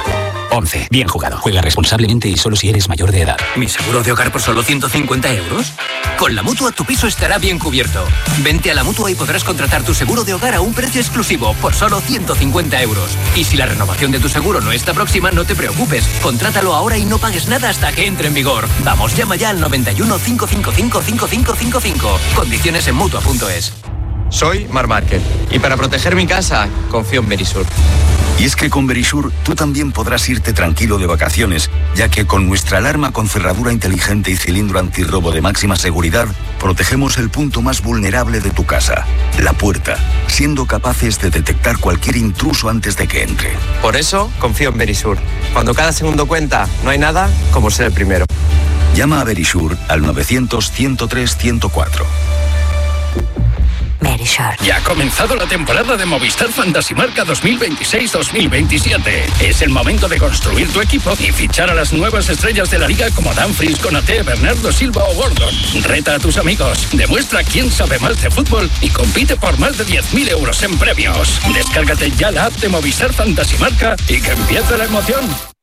Speaker 6: ONCE. Bien jugado. Juega responsablemente y solo si eres mayor de edad.
Speaker 10: ¿Mi seguro de hogar por solo ciento cincuenta euros? Con la Mutua tu piso estará bien cubierto. Vente a la Mutua y podrás contratar tu seguro de hogar a un precio exclusivo por solo ciento cincuenta euros. Y si la renovación de tu seguro no está próxima, no te preocupes. Contrátalo ahora y no pagues nada hasta que entre en vigor. Vamos, llama ya al noventa y uno, cinco cinco cinco, cinco cinco cinco cinco. Condiciones en Mutua punto es.
Speaker 11: Soy Marc Márquez y para proteger mi casa confío en Verisur.
Speaker 12: Y es que con Verisur tú también podrás irte tranquilo de vacaciones, ya que con nuestra alarma con cerradura inteligente y cilindro antirrobo de máxima seguridad, protegemos el punto más vulnerable de tu casa, la puerta, siendo capaces de detectar cualquier intruso antes de que entre.
Speaker 11: Por eso confío en Verisur. Cuando cada segundo cuenta, no hay nada como ser el primero.
Speaker 12: Llama a Verisur al novecientos, ciento tres, ciento cuatro.
Speaker 8: Verisur.
Speaker 9: Shark.
Speaker 13: Ya ha comenzado la temporada de Movistar Fantasy Marca dos mil veintiséis dos mil veintisiete. Es el momento de construir tu equipo y fichar a las nuevas estrellas de la liga como Dumfries, Konaté, Bernardo Silva o Gordon. Reta a tus amigos, demuestra quién sabe más de fútbol y compite por más de diez mil euros en premios. Descárgate ya la app de Movistar Fantasy Marca y que empiece la emoción.